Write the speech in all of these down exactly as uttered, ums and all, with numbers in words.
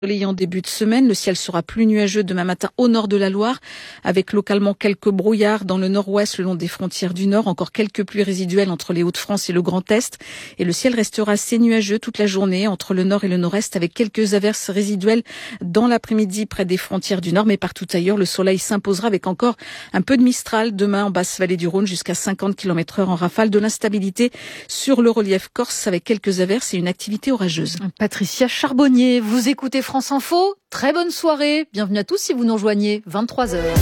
Soleil en début de semaine, le ciel sera plus nuageux demain matin au nord de la Loire, avec localement quelques brouillards dans le nord-ouest le long des frontières du nord, encore quelques pluies résiduelles entre les Hauts-de-France et le Grand Est, et le ciel restera assez nuageux toute la journée entre le nord et le nord-est, avec quelques averses résiduelles dans l'après-midi près des frontières du nord, mais partout ailleurs, le soleil s'imposera avec encore un peu de mistral demain en basse vallée du Rhône jusqu'à cinquante kilomètres heure en rafale, de l'instabilité sur le relief corse avec quelques averses et une activité orageuse. Patricia Charbonnier, vous écoutez France Info, très bonne soirée. Bienvenue à tous si vous nous rejoignez, vingt-trois heures.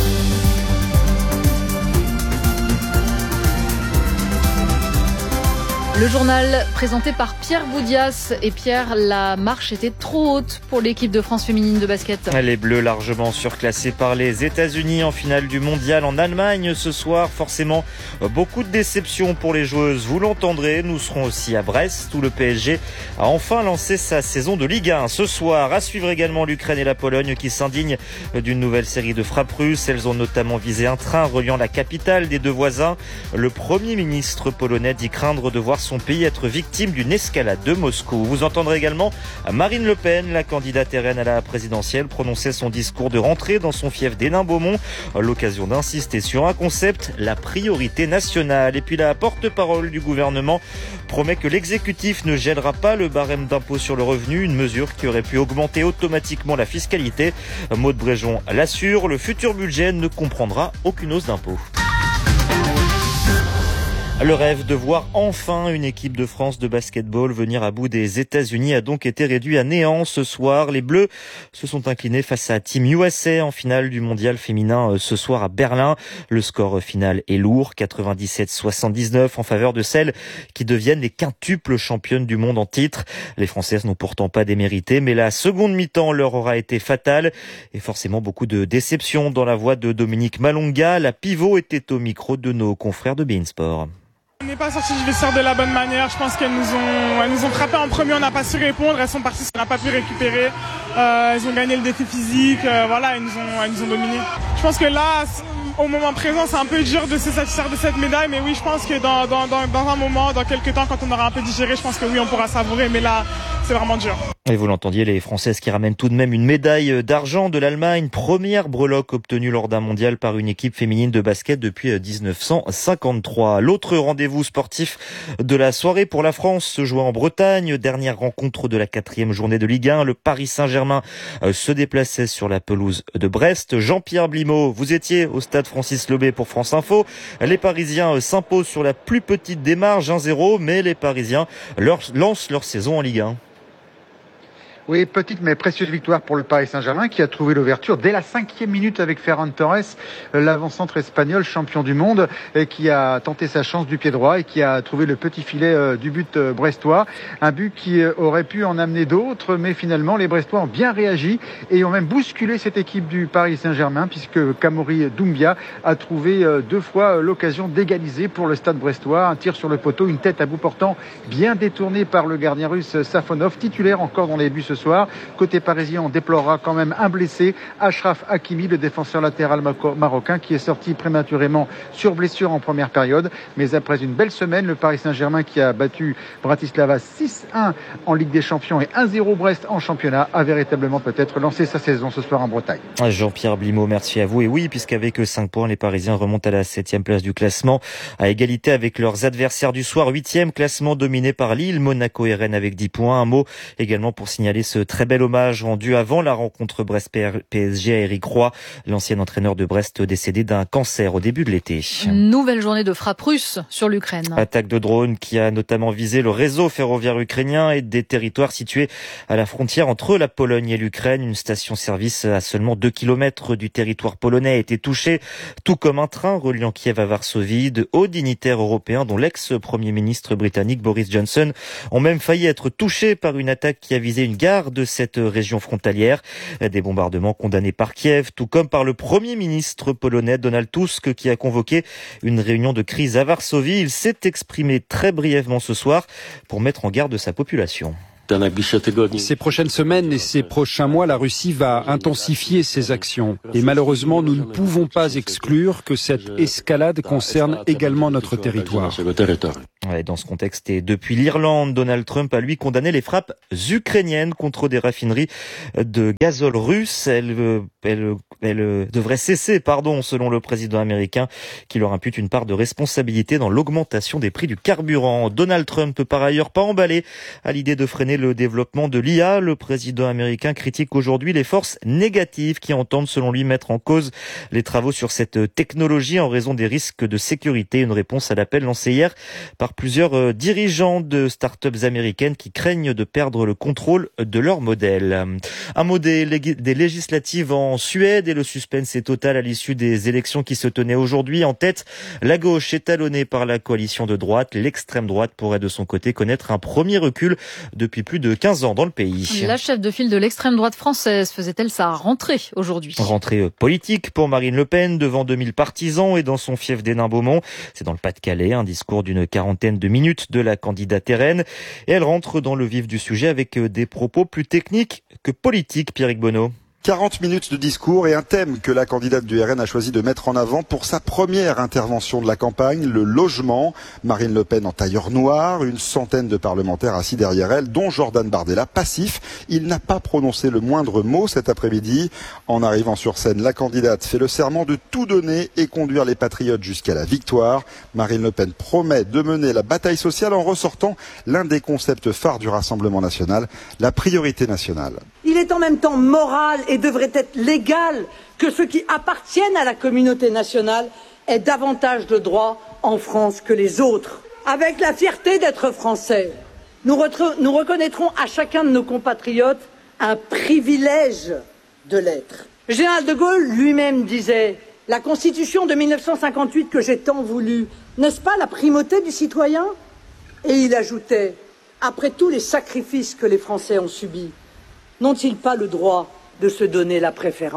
Le journal présenté par Pierre Boudias. Et Pierre, la marche était trop haute pour l'équipe de France féminine de basket. Les Bleus largement surclassés par les États-Unis en finale du mondial en Allemagne ce soir. Forcément, beaucoup de déceptions pour les joueuses. Vous l'entendrez, nous serons aussi à Brest où le P S G a enfin lancé sa saison de Ligue un. Ce soir, à suivre également l'Ukraine et la Pologne qui s'indignent d'une nouvelle série de frappes russes. Elles ont notamment visé un train reliant la capitale des deux voisins. Le Premier ministre polonais dit craindre de voir son pays être victime d'une escalade de Moscou. Vous entendrez également Marine Le Pen, la candidate R N à la présidentielle, prononcer son discours de rentrée dans son fief d'Hénin-Beaumont. L'occasion d'insister sur un concept, la priorité nationale. Et puis la porte-parole du gouvernement promet que l'exécutif ne gèlera pas le barème d'impôt sur le revenu, une mesure qui aurait pu augmenter automatiquement la fiscalité. Maud Bréjon l'assure, le futur budget ne comprendra aucune hausse d'impôt. Le rêve de voir enfin une équipe de France de basketball venir à bout des États-Unis a donc été réduit à néant ce soir. Les Bleus se sont inclinés face à Team U S A en finale du mondial féminin ce soir à Berlin. Le score final est lourd, quatre-vingt-dix-sept soixante-dix-neuf en faveur de celles qui deviennent les quintuples championnes du monde en titre. Les Françaises n'ont pourtant pas démérité, mais la seconde mi-temps leur aura été fatale et forcément beaucoup de déception dans la voix de Dominique Malonga. La pivot était au micro de nos confrères de beIN Sport. On n'est pas sorti du vestiaire de la bonne manière. Je pense qu'elles nous ont, elles nous ont frappé en premier, on n'a pas su répondre. Elles sont parties, on n'a pas pu récupérer. Euh, elles ont gagné le défi physique. Euh, voilà, elles nous ont, elles nous ont dominé. Je pense que là, au moment présent, c'est un peu dur de se satisfaire de cette médaille. Mais oui, je pense que dans, dans, dans, dans un moment, dans quelques temps, quand on aura un peu digéré, je pense que oui, on pourra savourer. Mais là, c'est vraiment dur. Et vous l'entendiez, les Françaises qui ramènent tout de même une médaille d'argent de l'Allemagne, première breloque obtenue lors d'un mondial par une équipe féminine de basket depuis dix-neuf cent cinquante-trois. L'autre rendez-vous sportif de la soirée pour la France se joue en Bretagne. Dernière rencontre de la quatrième journée de Ligue un. Le Paris Saint-Germain se déplaçait sur la pelouse de Brest. Jean-Pierre Blimaud, vous étiez au stade Francis Lobé pour France Info. Les Parisiens s'imposent sur la plus petite des marges, un zéro, mais les Parisiens leur lancent leur saison en Ligue un. Oui, petite mais précieuse victoire pour le Paris Saint-Germain qui a trouvé l'ouverture dès la cinquième minute avec Ferran Torres, l'avant-centre espagnol champion du monde, qui a tenté sa chance du pied droit et qui a trouvé le petit filet du but brestois. Un but qui aurait pu en amener d'autres, mais finalement les Brestois ont bien réagi et ont même bousculé cette équipe du Paris Saint-Germain puisque Kamori Doumbia a trouvé deux fois l'occasion d'égaliser pour le stade brestois. Un tir sur le poteau, une tête à bout portant bien détournée par le gardien russe Safonov, titulaire encore dans les buts ce soir. Côté parisien, on déplorera quand même un blessé, Achraf Hakimi, le défenseur latéral marocain qui est sorti prématurément sur blessure en première période. Mais après une belle semaine, le Paris Saint-Germain qui a battu Bratislava six un en Ligue des Champions et un zéro Brest en championnat a véritablement peut-être lancé sa saison ce soir en Bretagne. Jean-Pierre Blimaud, merci à vous. Et oui, puisqu'avec cinq points, les Parisiens remontent à la septième place du classement, à égalité avec leurs adversaires du soir. Huitième classement dominé par Lille, Monaco et Rennes avec dix points. Un mot également pour signaler ce très bel hommage rendu avant la rencontre Brest-P S G à Éric Roy, l'ancien entraîneur de Brest décédé d'un cancer au début de l'été. Nouvelle journée de frappe russe sur l'Ukraine. Attaque de drone qui a notamment visé le réseau ferroviaire ukrainien et des territoires situés à la frontière entre la Pologne et l'Ukraine. Une station-service à seulement deux kilomètres du territoire polonais a été touchée, tout comme un train reliant Kiev à Varsovie. De hauts dignitaires européens, dont l'ex-premier ministre britannique Boris Johnson, ont même failli être touchés par une attaque qui a visé une gare de cette région frontalière. Des bombardements condamnés par Kiev, tout comme par le Premier ministre polonais Donald Tusk qui a convoqué une réunion de crise à Varsovie. Il s'est exprimé très brièvement ce soir pour mettre en garde sa population. Ces prochaines semaines et ces prochains mois, la Russie va intensifier ses actions. Et malheureusement, nous ne pouvons pas exclure que cette escalade concerne également notre territoire. Ouais, dans ce contexte et depuis l'Irlande, Donald Trump a lui condamné les frappes ukrainiennes contre des raffineries de gazole russe. Elles, elles, elles devraient cesser, pardon, selon le président américain, qui leur impute une part de responsabilité dans l'augmentation des prix du carburant. Donald Trump peut par ailleurs pas emballé à l'idée de freiner le développement de l'I A. Le président américain critique aujourd'hui les forces négatives qui entendent, selon lui, mettre en cause les travaux sur cette technologie en raison des risques de sécurité. Une réponse à l'appel lancé hier par plusieurs dirigeants de start-ups américaines qui craignent de perdre le contrôle de leur modèle. Un mot des, des législatives en Suède et le suspense est total à l'issue des élections qui se tenaient aujourd'hui. En tête, la gauche est talonnée par la coalition de droite. L'extrême droite pourrait de son côté connaître un premier recul depuis plus de quinze ans dans le pays. La chef de file de l'extrême droite française faisait-elle sa rentrée aujourd'hui ? Rentrée politique pour Marine Le Pen devant deux mille partisans et dans son fief d'Hénin-Beaumont. C'est dans le Pas-de-Calais, un discours d'une quarantaine de minutes de la candidate R N. Et elle rentre dans le vif du sujet avec des propos plus techniques que politiques, Pierrick Bonneau. quarante minutes de discours et un thème que la candidate du R N a choisi de mettre en avant pour sa première intervention de la campagne, le logement. Marine Le Pen en tailleur noir, une centaine de parlementaires assis derrière elle, dont Jordan Bardella, passif. Il n'a pas prononcé le moindre mot cet après-midi. En arrivant sur scène, la candidate fait le serment de tout donner et conduire les patriotes jusqu'à la victoire. Marine Le Pen promet de mener la bataille sociale en ressortant l'un des concepts phares du Rassemblement national, la priorité nationale. Il est en même temps moral et devrait être légal que ceux qui appartiennent à la communauté nationale aient davantage de droits en France que les autres. Avec la fierté d'être français, nous, nous reconnaîtrons à chacun de nos compatriotes un privilège de l'être. Le général de Gaulle lui-même disait « La Constitution de mille neuf cent cinquante-huit que j'ai tant voulu, n'est-ce pas la primauté du citoyen ?» Et il ajoutait « Après tous les sacrifices que les Français ont subis, n'ont-ils pas le droit de se donner la préférence ? »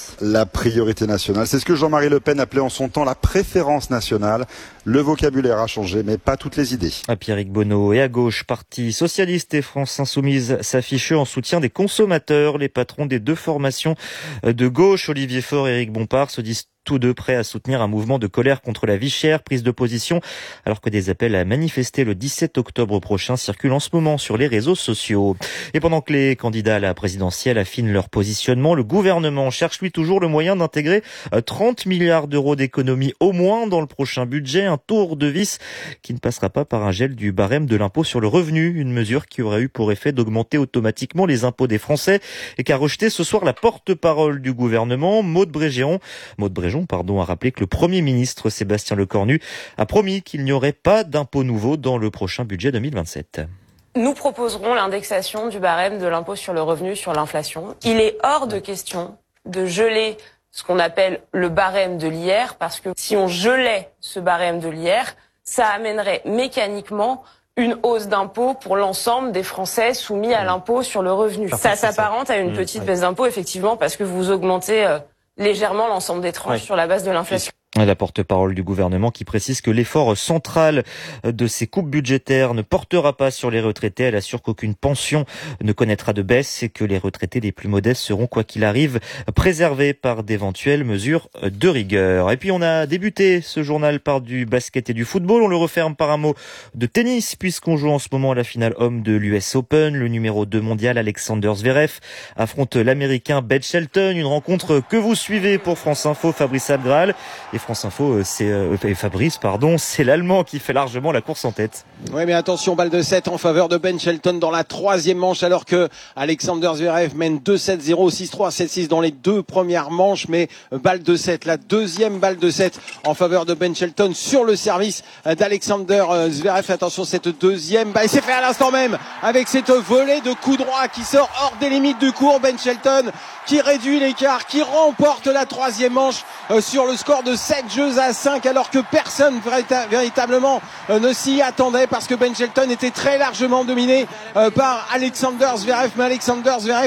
La priorité nationale, c'est ce que Jean-Marie Le Pen appelait en son temps la préférence nationale. Le vocabulaire a changé, mais pas toutes les idées. À Pierrick Bonneau et à gauche, Parti socialiste et France insoumise s'affichent en soutien des consommateurs. Les patrons des deux formations de gauche, Olivier Faure et Éric Bompard, se disent tous deux prêts à soutenir un mouvement de colère contre la vie chère, prise de position, alors que des appels à manifester le dix-sept octobre prochain circulent en ce moment sur les réseaux sociaux. Et pendant que les candidats à la présidentielle affinent leur positionnement, le gouvernement cherche lui toujours le moyen d'intégrer trente milliards d'euros d'économies au moins dans le prochain budget, un tour de vis qui ne passera pas par un gel du barème de l'impôt sur le revenu, une mesure qui aurait eu pour effet d'augmenter automatiquement les impôts des Français et qu'a rejeté ce soir la porte-parole du gouvernement, Maud Bréjean. Maud Bréjean Pardon, a rappelé que le Premier ministre Sébastien Lecornu a promis qu'il n'y aurait pas d'impôt nouveau dans le prochain budget deux mille vingt-sept. Nous proposerons l'indexation du barème de l'impôt sur le revenu sur l'inflation. Il est hors de question de geler ce qu'on appelle le barème de l'I R, parce que si on gelait ce barème de l'I R, ça amènerait mécaniquement une hausse d'impôt pour l'ensemble des Français soumis à l'impôt sur le revenu. Ça s'apparente à une petite baisse d'impôt, effectivement, parce que vous augmentez euh, légèrement l'ensemble des tranches ouais. sur la base de l'inflation. La porte-parole du gouvernement qui précise que l'effort central de ces coupes budgétaires ne portera pas sur les retraités. Elle assure qu'aucune pension ne connaîtra de baisse et que les retraités les plus modestes seront, quoi qu'il arrive, préservés par d'éventuelles mesures de rigueur. Et puis on a débuté ce journal par du basket et du football. On le referme par un mot de tennis puisqu'on joue en ce moment à la finale homme de l'U S Open. Le numéro deux mondial Alexander Zverev affronte l'américain Ben Shelton. Une rencontre que vous suivez pour France Info, Fabrice Abgral. Et France Info, c'est euh, Fabrice, pardon, c'est l'Allemand qui fait largement la course en tête. Oui, mais attention, balle de sept en faveur de Ben Shelton dans la troisième manche, alors que Alexander Zverev mène deux sept zéro, six trois, sept six dans les deux premières manches, mais balle de sept, la deuxième balle de sept en faveur de Ben Shelton sur le service d'Alexander Zverev. Attention, cette deuxième balle, il s'est fait à l'instant même avec cette volée de coup droit qui sort hors des limites du court. Ben Shelton qui réduit l'écart, qui remporte la troisième manche euh, sur le score de sept jeux à cinq, alors que personne vérita- véritablement euh, ne s'y attendait, parce que Ben Shelton était très largement dominé euh, par Alexander Zverev. Mais Alexander Zverev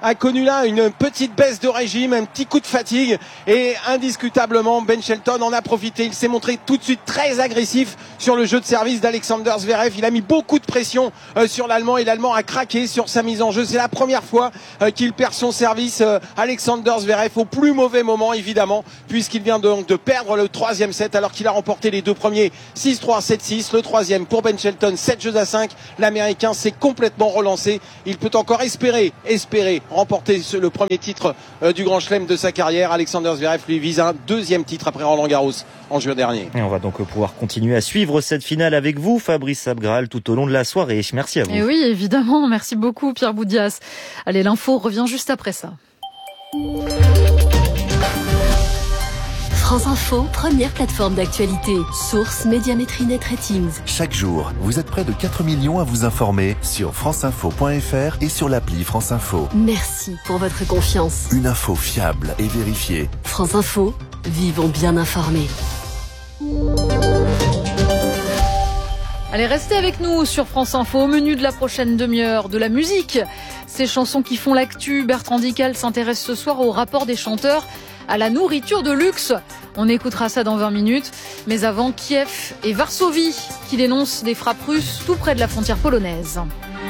a connu là une petite baisse de régime, un petit coup de fatigue et indiscutablement Ben Shelton en a profité. Il s'est montré tout de suite très agressif sur le jeu de service d'Alexander Zverev. Il a mis beaucoup de pression euh, sur l'Allemand et l'Allemand a craqué sur sa mise en jeu. C'est la première fois euh, qu'il perd son service. euh, Alexander Zverev au plus mauvais moment évidemment, puisqu'il vient donc de perdre le troisième set alors qu'il a remporté les deux premiers six trois, sept six. Le troisième pour Ben Shelton, sept jeux à cinq. L'Américain s'est complètement relancé. Il peut encore espérer, espérer remporter ce, le premier titre euh, du Grand Chelem de sa carrière. Alexander Zverev lui vise un deuxième titre après Roland Garros en juin dernier. Et on va donc pouvoir continuer à suivre cette finale avec vous, Fabrice Abgral, tout au long de la soirée. Merci à vous. Et oui, évidemment. Merci beaucoup, Pierre Boudias. Allez, l'info revient juste après ça. France Info, première plateforme d'actualité. Source Médiamétrie Net Ratings. Chaque jour, vous êtes près de quatre millions à vous informer sur franceinfo point f r et sur l'appli France Info. Merci pour votre confiance. Une info fiable et vérifiée. France Info, vivons bien informés. Allez, restez avec nous sur France Info. Au menu de la prochaine demi-heure, de la musique. Ces chansons qui font l'actu. Bertrand Dical s'intéresse ce soir au rapport des chanteurs à la nourriture de luxe. On écoutera ça dans vingt minutes. Mais avant, Kiev et Varsovie qui dénoncent des frappes russes tout près de la frontière polonaise.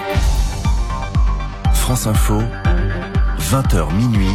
France Info, vingt heures minuit,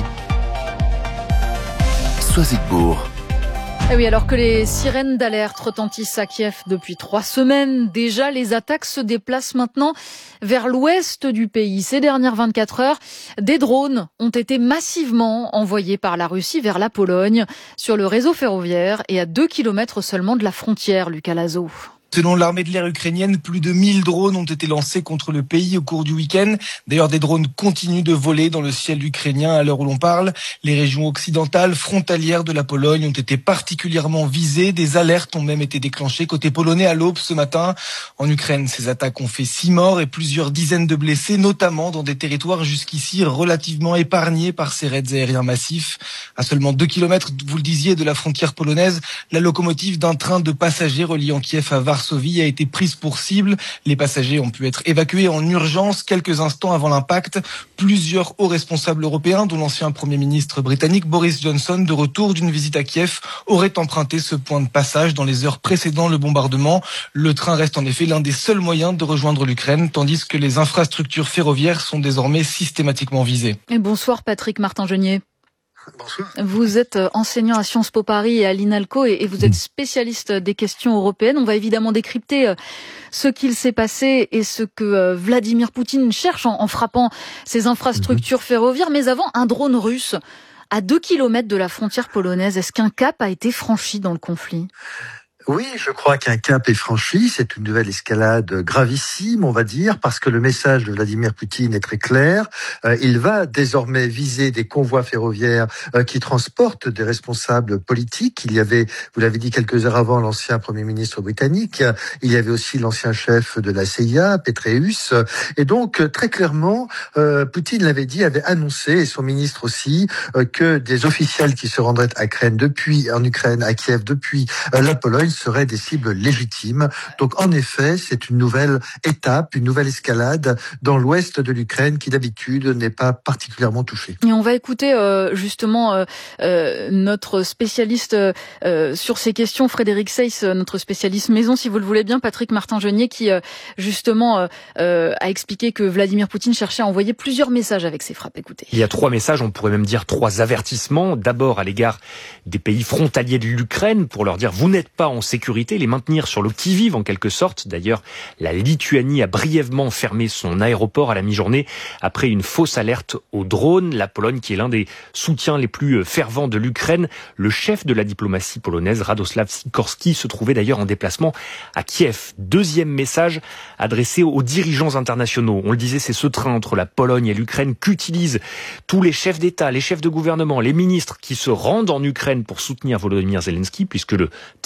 Soisigbourg. Eh oui, alors que les sirènes d'alerte retentissent à Kiev depuis trois semaines, déjà les attaques se déplacent maintenant vers l'ouest du pays. Ces dernières vingt-quatre heures, des drones ont été massivement envoyés par la Russie vers la Pologne, sur le réseau ferroviaire et à deux kilomètres seulement de la frontière, Lucas Lazo. Selon l'armée de l'air ukrainienne, plus de mille drones ont été lancés contre le pays au cours du week-end. D'ailleurs, des drones continuent de voler dans le ciel ukrainien à l'heure où l'on parle. Les régions occidentales frontalières de la Pologne ont été particulièrement visées. Des alertes ont même été déclenchées côté polonais à l'aube ce matin. En Ukraine, ces attaques ont fait six morts et plusieurs dizaines de blessés, notamment dans des territoires jusqu'ici relativement épargnés par ces raids aériens massifs. À seulement deux kilomètres, vous le disiez, de la frontière polonaise, la locomotive d'un train de passagers reliant Kiev à Varsovie a été prise pour cible. Les passagers ont pu être évacués en urgence quelques instants avant l'impact. Plusieurs hauts responsables européens, dont l'ancien Premier ministre britannique Boris Johnson, de retour d'une visite à Kiev, auraient emprunté ce point de passage dans les heures précédant le bombardement. Le train reste en effet l'un des seuls moyens de rejoindre l'Ukraine, tandis que les infrastructures ferroviaires sont désormais systématiquement visées. Et bonsoir Patrick Martin-Genier. Bonsoir. Vous êtes enseignant à Sciences Po Paris et à l'INALCO et vous êtes spécialiste des questions européennes. On va évidemment décrypter ce qu'il s'est passé et ce que Vladimir Poutine cherche en frappant ces infrastructures ferroviaires. Mais avant, un drone russe à deux kilomètres de la frontière polonaise. Est-ce qu'un cap a été franchi dans le conflit ? Oui, je crois qu'un cap est franchi. C'est une nouvelle escalade gravissime, on va dire, parce que le message de Vladimir Poutine est très clair. Euh, il va désormais viser des convois ferroviaires euh, qui transportent des responsables politiques. Il y avait, vous l'avez dit quelques heures avant, l'ancien Premier ministre britannique. Il y avait aussi l'ancien chef de la C I A, Petraeus. Et donc, très clairement, euh, Poutine l'avait dit, avait annoncé, et son ministre aussi, euh, que des officiels qui se rendraient à Ukraine depuis, en Ukraine, à Kiev, depuis euh, la Pologne, seraient des cibles légitimes. Donc en effet, c'est une nouvelle étape, une nouvelle escalade dans l'ouest de l'Ukraine qui d'habitude n'est pas particulièrement touchée. Et on va écouter euh, justement euh, euh, notre spécialiste euh, sur ces questions, Frédéric Seyss, notre spécialiste maison, si vous le voulez bien, Patrick Martin-Genier, qui euh, justement euh, euh, a expliqué que Vladimir Poutine cherchait à envoyer plusieurs messages avec ses frappes. Écoutez. Il y a trois messages, on pourrait même dire trois avertissements. D'abord à l'égard des pays frontaliers de l'Ukraine pour leur dire vous n'êtes pas en sécurité, les maintenir sur le qui-vive en quelque sorte. D'ailleurs, la Lituanie a brièvement fermé son aéroport à la mi-journée après une fausse alerte aux drones. La Pologne, qui est l'un des soutiens les plus fervents de l'Ukraine, le chef de la diplomatie polonaise, Radosław Sikorski, se trouvait d'ailleurs en déplacement à Kiev. Deuxième message adressé aux dirigeants internationaux. On le disait, c'est ce train entre la Pologne et l'Ukraine qu'utilisent tous les chefs d'État, les chefs de gouvernement, les ministres qui se rendent en Ukraine pour soutenir Volodymyr Zelensky, puisque le trafic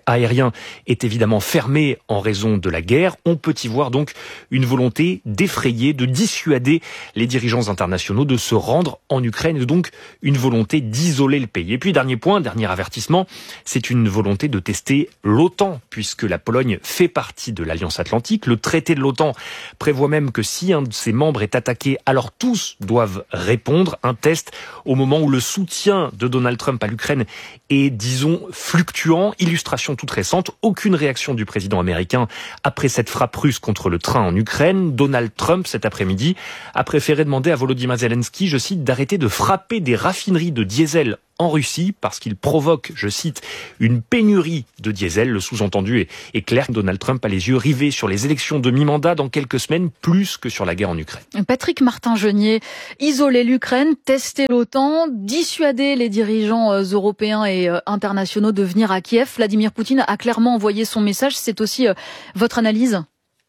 aérien est évidemment fermé en raison de la guerre. On peut y voir donc une volonté d'effrayer, de dissuader les dirigeants internationaux de se rendre en Ukraine, et donc une volonté d'isoler le pays. Et puis dernier point, dernier avertissement, c'est une volonté de tester l'OTAN, puisque la Pologne fait partie de l'Alliance Atlantique. Le traité de l'OTAN prévoit même que si un de ses membres est attaqué, alors tous doivent répondre. Un test au moment où le soutien de Donald Trump à l'Ukraine est, disons, fluctuant. Illustration toute récente, aucune réaction du président américain après cette frappe russe contre le train en Ukraine. Donald Trump, cet après-midi, a préféré demander à Volodymyr Zelensky, je cite, d'arrêter de frapper des raffineries de diesel en Russie parce qu'il provoque, je cite, une pénurie de diesel. Le sous-entendu est, est clair. Donald Trump a les yeux rivés sur les élections de mi-mandat dans quelques semaines, plus que sur la guerre en Ukraine. Patrick Martin-Genier, isoler l'Ukraine, tester l'OTAN, dissuader les dirigeants européens et internationaux de venir à Kiev. Vladimir Poutine a clairement envoyé son message. C'est aussi votre analyse ?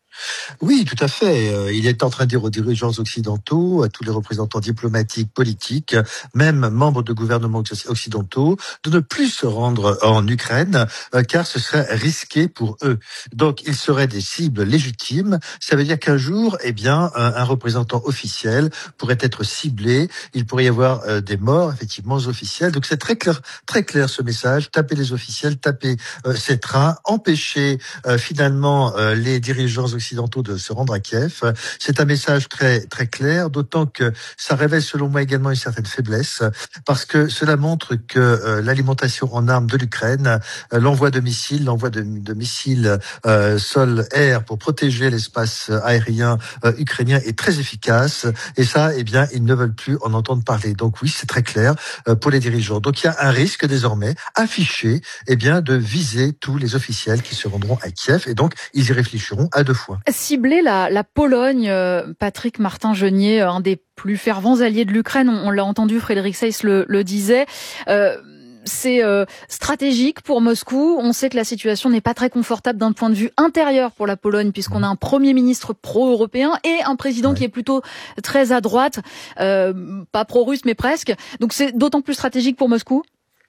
Oui, tout à fait. Il est en train de dire aux dirigeants occidentaux, à tous les représentants diplomatiques, politiques, même membres de gouvernements occidentaux, de ne plus se rendre en Ukraine, car ce serait risqué pour eux. Donc, ils seraient des cibles légitimes. Ça veut dire qu'un jour, eh bien, un, un représentant officiel pourrait être ciblé. Il pourrait y avoir des morts, effectivement, officiels. Donc, c'est très clair, très clair ce message. Taper les officiels, taper euh, ces trains, empêcher euh, finalement euh, les dirigeants occidentaux occidentaux de se rendre à Kiev. C'est un message très très clair, d'autant que ça révèle selon moi également une certaine faiblesse, parce que cela montre que euh, l'alimentation en armes de l'Ukraine, euh, l'envoi de missiles, l'envoi de, de missiles euh, sol-air pour protéger l'espace aérien euh, ukrainien est très efficace, et ça, eh bien, ils ne veulent plus en entendre parler. Donc oui, c'est très clair euh, pour les dirigeants. Donc il y a un risque désormais affiché, eh bien, de viser tous les officiels qui se rendront à Kiev, et donc ils y réfléchiront à deux fois. Cibler la, la Pologne, euh, Patrick Martin-Genier, un des plus fervents alliés de l'Ukraine, on, on l'a entendu, Frédéric Seyss le, le disait, euh, c'est euh, stratégique pour Moscou. On sait que la situation n'est pas très confortable d'un point de vue intérieur pour la Pologne, puisqu'on a un Premier ministre pro-européen et un président ouais. qui est plutôt très à droite, euh, pas pro-russe mais presque. Donc c'est d'autant plus stratégique pour Moscou.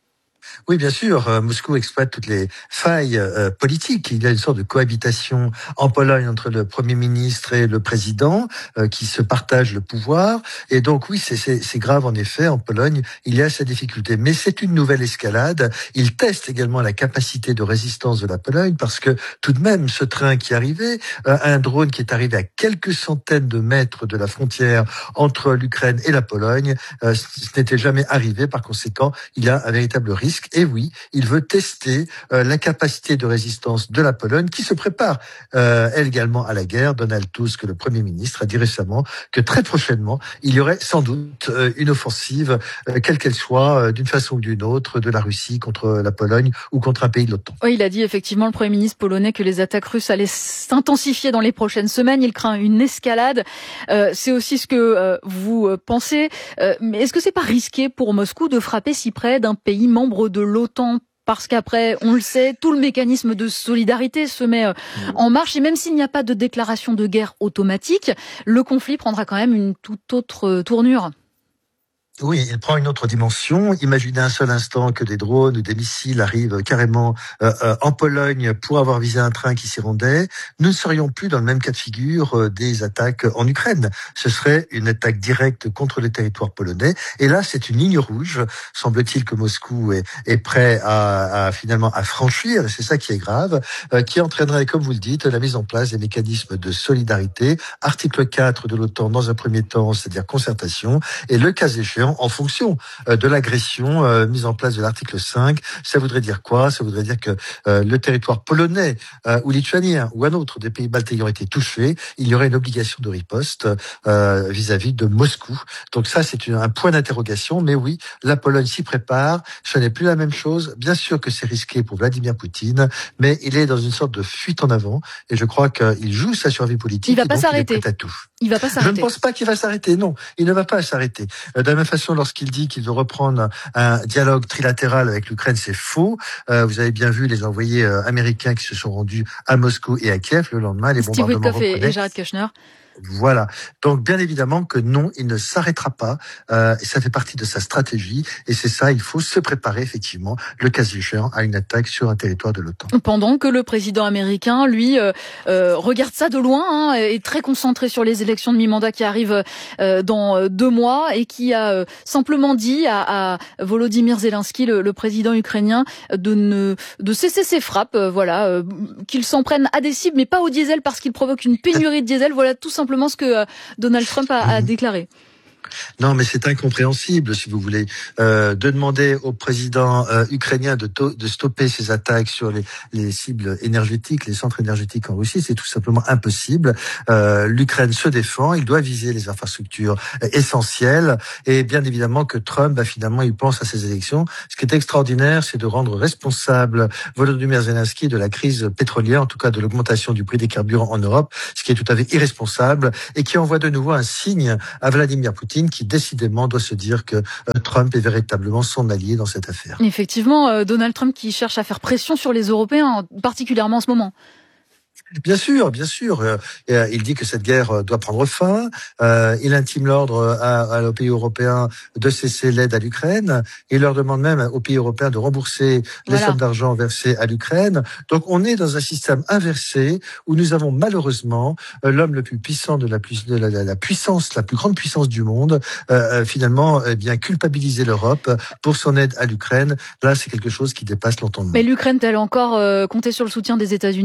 Oui, bien sûr. Euh, Moscou exploite toutes les failles euh, politiques. Il y a une sorte de cohabitation en Pologne entre le Premier ministre et le président euh, qui se partagent le pouvoir. Et donc, oui, c'est, c'est, c'est grave en effet. En Pologne, il y a ces difficultés. Mais c'est une nouvelle escalade. Il teste également la capacité de résistance de la Pologne parce que tout de même, ce train qui arrivait, euh, un drone qui est arrivé à quelques centaines de mètres de la frontière entre l'Ukraine et la Pologne, euh, ce n'était jamais arrivé. Par conséquent, il y a un véritable risque. Et oui, il veut tester euh, la capacité de résistance de la Pologne, qui se prépare euh, elle également à la guerre. Donald Tusk, le Premier ministre, a dit récemment que très prochainement, il y aurait sans doute euh, une offensive, euh, quelle qu'elle soit, euh, d'une façon ou d'une autre, de la Russie contre la Pologne ou contre un pays de l'OTAN. Oui, il a dit effectivement, le Premier ministre polonais, que les attaques russes allaient s'intensifier dans les prochaines semaines. Il craint une escalade. Euh, c'est aussi ce que euh, vous pensez. Euh, mais est-ce que c'est pas risqué pour Moscou de frapper si près d'un pays membre de l'OTAN? Parce qu'après, on le sait, tout le mécanisme de solidarité se met en marche. Et même s'il n'y a pas de déclaration de guerre automatique, le conflit prendra quand même une toute autre tournure. Oui, il prend une autre dimension. Imaginez un seul instant que des drones ou des missiles arrivent carrément euh, euh, en Pologne pour avoir visé un train qui s'y rendait. Nous ne serions plus dans le même cas de figure euh, des attaques en Ukraine. Ce serait une attaque directe contre le territoire polonais. Et là, c'est une ligne rouge. Semble-t-il que Moscou est, est prêt à, à finalement à franchir. C'est ça qui est grave, euh, qui entraînerait, comme vous le dites, la mise en place des mécanismes de solidarité. Article quatre de l'OTAN dans un premier temps, c'est-à-dire concertation, et le cas échéant, en fonction de l'agression euh, mise en place de l'article cinq. Ça voudrait dire quoi? Ça voudrait dire que euh, le territoire polonais euh, ou lituanien ou un autre des pays baltes ayant été touchés, il y aurait une obligation de riposte euh, vis-à-vis de Moscou. Donc ça, c'est une, un point d'interrogation. Mais oui, la Pologne s'y prépare. Ce n'est plus la même chose. Bien sûr que c'est risqué pour Vladimir Poutine, mais il est dans une sorte de fuite en avant. Et je crois qu'il joue sa survie politique. Il va pas s'arrêter. Il est prêt à tout. Il va pas s'arrêter. Je ne pense pas qu'il va s'arrêter. Non, il ne va pas s'arrêter. De la même façon, lorsqu'il dit qu'il veut reprendre un dialogue trilatéral avec l'Ukraine, c'est faux. Euh, vous avez bien vu les envoyés euh, américains qui se sont rendus à Moscou et à Kiev le lendemain. Les Steve bombardements Witkoff reprenaient. Et Jared Kushner. Voilà. Donc, bien évidemment que non, il ne s'arrêtera pas. Euh, et ça fait partie de sa stratégie. Et c'est ça, il faut se préparer, effectivement, le cas échéant, à une attaque sur un territoire de l'OTAN. Pendant que le président américain, lui, euh, euh, regarde ça de loin, hein, est très concentré sur les élections de mi-mandat qui arrivent euh, dans deux mois et qui a euh, simplement dit à, à Volodymyr Zelensky, le, le président ukrainien, de ne de cesser ses frappes, euh, voilà, euh, qu'il s'en prenne à des cibles, mais pas au diesel parce qu'il provoque une pénurie de diesel. Voilà tout simplement Simplement ce que euh, Donald Trump a, a déclaré. Non, mais c'est incompréhensible, si vous voulez, euh, de demander au président euh, ukrainien de, to- de stopper ses attaques sur les, les cibles énergétiques, les centres énergétiques en Russie. C'est tout simplement impossible. Euh, L'Ukraine se défend, il doit viser les infrastructures euh, essentielles. Et bien évidemment que Trump, bah, finalement, il pense à ces élections. Ce qui est extraordinaire, c'est de rendre responsable Volodymyr Zelensky de la crise pétrolière, en tout cas de l'augmentation du prix des carburants en Europe, ce qui est tout à fait irresponsable et qui envoie de nouveau un signe à Vladimir Poutine, qui décidément doit se dire que euh, Trump est véritablement son allié dans cette affaire. Effectivement, euh, Donald Trump qui cherche à faire pression sur les Européens, particulièrement en ce moment. Bien sûr, bien sûr. Euh, il dit que cette guerre doit prendre fin. Euh, il intime l'ordre à, à, aux pays européens de cesser l'aide à l'Ukraine. Il leur demande même aux pays européens de rembourser les voilà. sommes d'argent versées à l'Ukraine. Donc on est dans un système inversé où nous avons malheureusement euh, l'homme le plus puissant de la, de la, la, la puissance, la plus grande puissance du monde, euh, finalement eh bien culpabiliser l'Europe pour son aide à l'Ukraine. Là, c'est quelque chose qui dépasse l'entendement. Mais l'Ukraine peut-elle encore euh, compter sur le soutien des États-Unis ?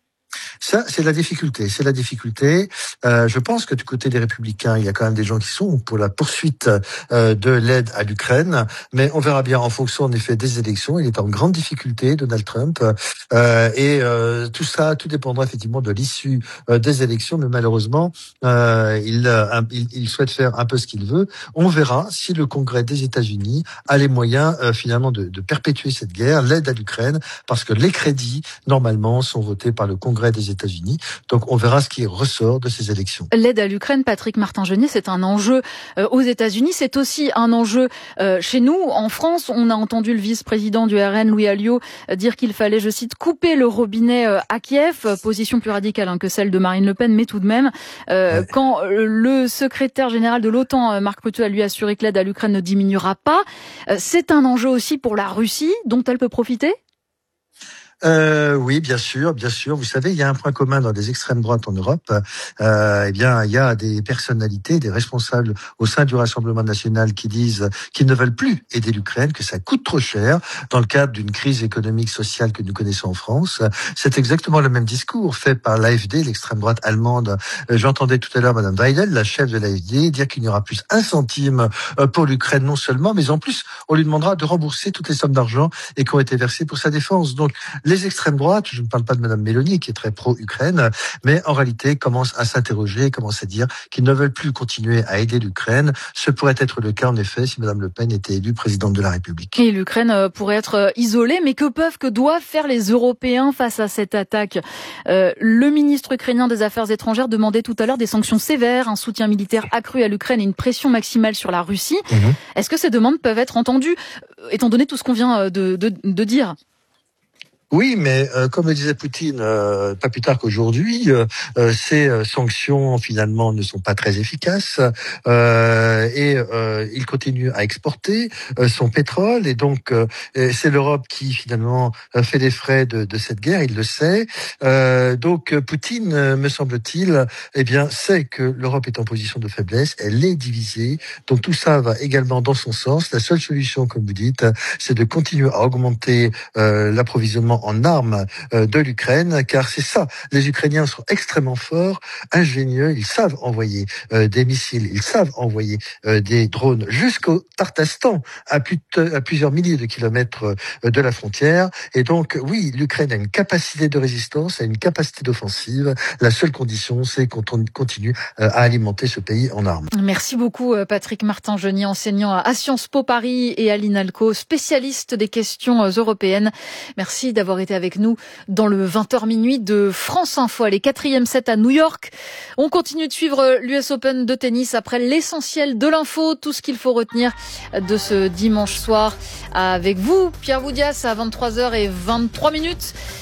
Ça, c'est la difficulté. C'est la difficulté. Euh, je pense que du côté des Républicains, il y a quand même des gens qui sont pour la poursuite euh, de l'aide à l'Ukraine. Mais on verra bien en fonction, en effet, des élections. Il est en grande difficulté, Donald Trump. Euh, et euh, tout ça, tout dépendra effectivement de l'issue euh, des élections. Mais malheureusement, euh, il, euh, il, il souhaite faire un peu ce qu'il veut. On verra si le Congrès des États-Unis a les moyens euh, finalement de, de perpétuer cette guerre, l'aide à l'Ukraine, parce que les crédits, normalement, sont votés par le Congrès des États-Unis. Donc on verra ce qui ressort de ces élections. L'aide à l'Ukraine, Patrick Martin-Genier, c'est un enjeu euh, aux États-Unis, c'est aussi un enjeu euh, chez nous. En France, on a entendu le vice-président du R N, Louis Alliot, euh, dire qu'il fallait, je cite, couper le robinet euh, à Kiev, position plus radicale hein, que celle de Marine Le Pen, mais tout de même, euh, ouais. quand euh, le secrétaire général de l'OTAN, euh, Marc Rutte, a lui assuré que l'aide à l'Ukraine ne diminuera pas, euh, c'est un enjeu aussi pour la Russie, dont elle peut profiter ? Euh, oui, bien sûr, bien sûr. Vous savez, il y a un point commun dans les extrêmes droites en Europe. Euh, eh bien, il y a des personnalités, des responsables au sein du Rassemblement national qui disent qu'ils ne veulent plus aider l'Ukraine, que ça coûte trop cher dans le cadre d'une crise économique, sociale que nous connaissons en France. C'est exactement le même discours fait par l'A F D, l'extrême droite allemande. J'entendais tout à l'heure Madame Weidel, la chef de l'A F D, dire qu'il n'y aura plus un centime pour l'Ukraine non seulement, mais en plus, on lui demandera de rembourser toutes les sommes d'argent et qui ont été versées pour sa défense. Donc, les extrêmes droites, je ne parle pas de Madame Mélanie qui est très pro-Ukraine, mais en réalité commencent à s'interroger, commencent à dire qu'ils ne veulent plus continuer à aider l'Ukraine. Ce pourrait être le cas en effet si Madame Le Pen était élue présidente de la République. Et l'Ukraine pourrait être isolée, mais que peuvent, que doivent faire les Européens face à cette attaque ? euh, Le ministre ukrainien des Affaires étrangères demandait tout à l'heure des sanctions sévères, un soutien militaire accru à l'Ukraine et une pression maximale sur la Russie. Mmh. Est-ce que ces demandes peuvent être entendues, étant donné tout ce qu'on vient de, de, de dire ? Oui, mais euh, comme le disait Poutine, euh, pas plus tard qu'aujourd'hui, euh, euh, ces euh, sanctions finalement ne sont pas très efficaces euh, et euh, il continue à exporter euh, son pétrole et donc euh, c'est l'Europe qui finalement fait les frais de, de cette guerre, il le sait. Euh, donc Poutine, me semble-t-il, eh bien sait que l'Europe est en position de faiblesse, elle est divisée, donc tout ça va également dans son sens. La seule solution, comme vous dites, c'est de continuer à augmenter euh, l'approvisionnement en armes euh, de l'Ukraine, car c'est ça, les Ukrainiens sont extrêmement forts, ingénieux, ils savent envoyer euh, des missiles, ils savent envoyer euh, des drones jusqu'au Tartastan, à, plus de, à plusieurs milliers de kilomètres euh, de la frontière, et donc oui, l'Ukraine a une capacité de résistance, a une capacité d'offensive, la seule condition c'est qu'on continue euh, à alimenter ce pays en armes. Merci beaucoup Patrick Martin-Genier, enseignant à Sciences Po Paris et à l'INALCO, spécialiste des questions européennes. Merci d'avoir été avec nous dans le vingt heures minuit de France Info. Allez, quatrième set à New York. On continue de suivre l'U S Open de tennis après l'essentiel de l'info, tout ce qu'il faut retenir de ce dimanche soir avec vous, Pierre Boudias, à vingt-trois heures vingt-trois minutes.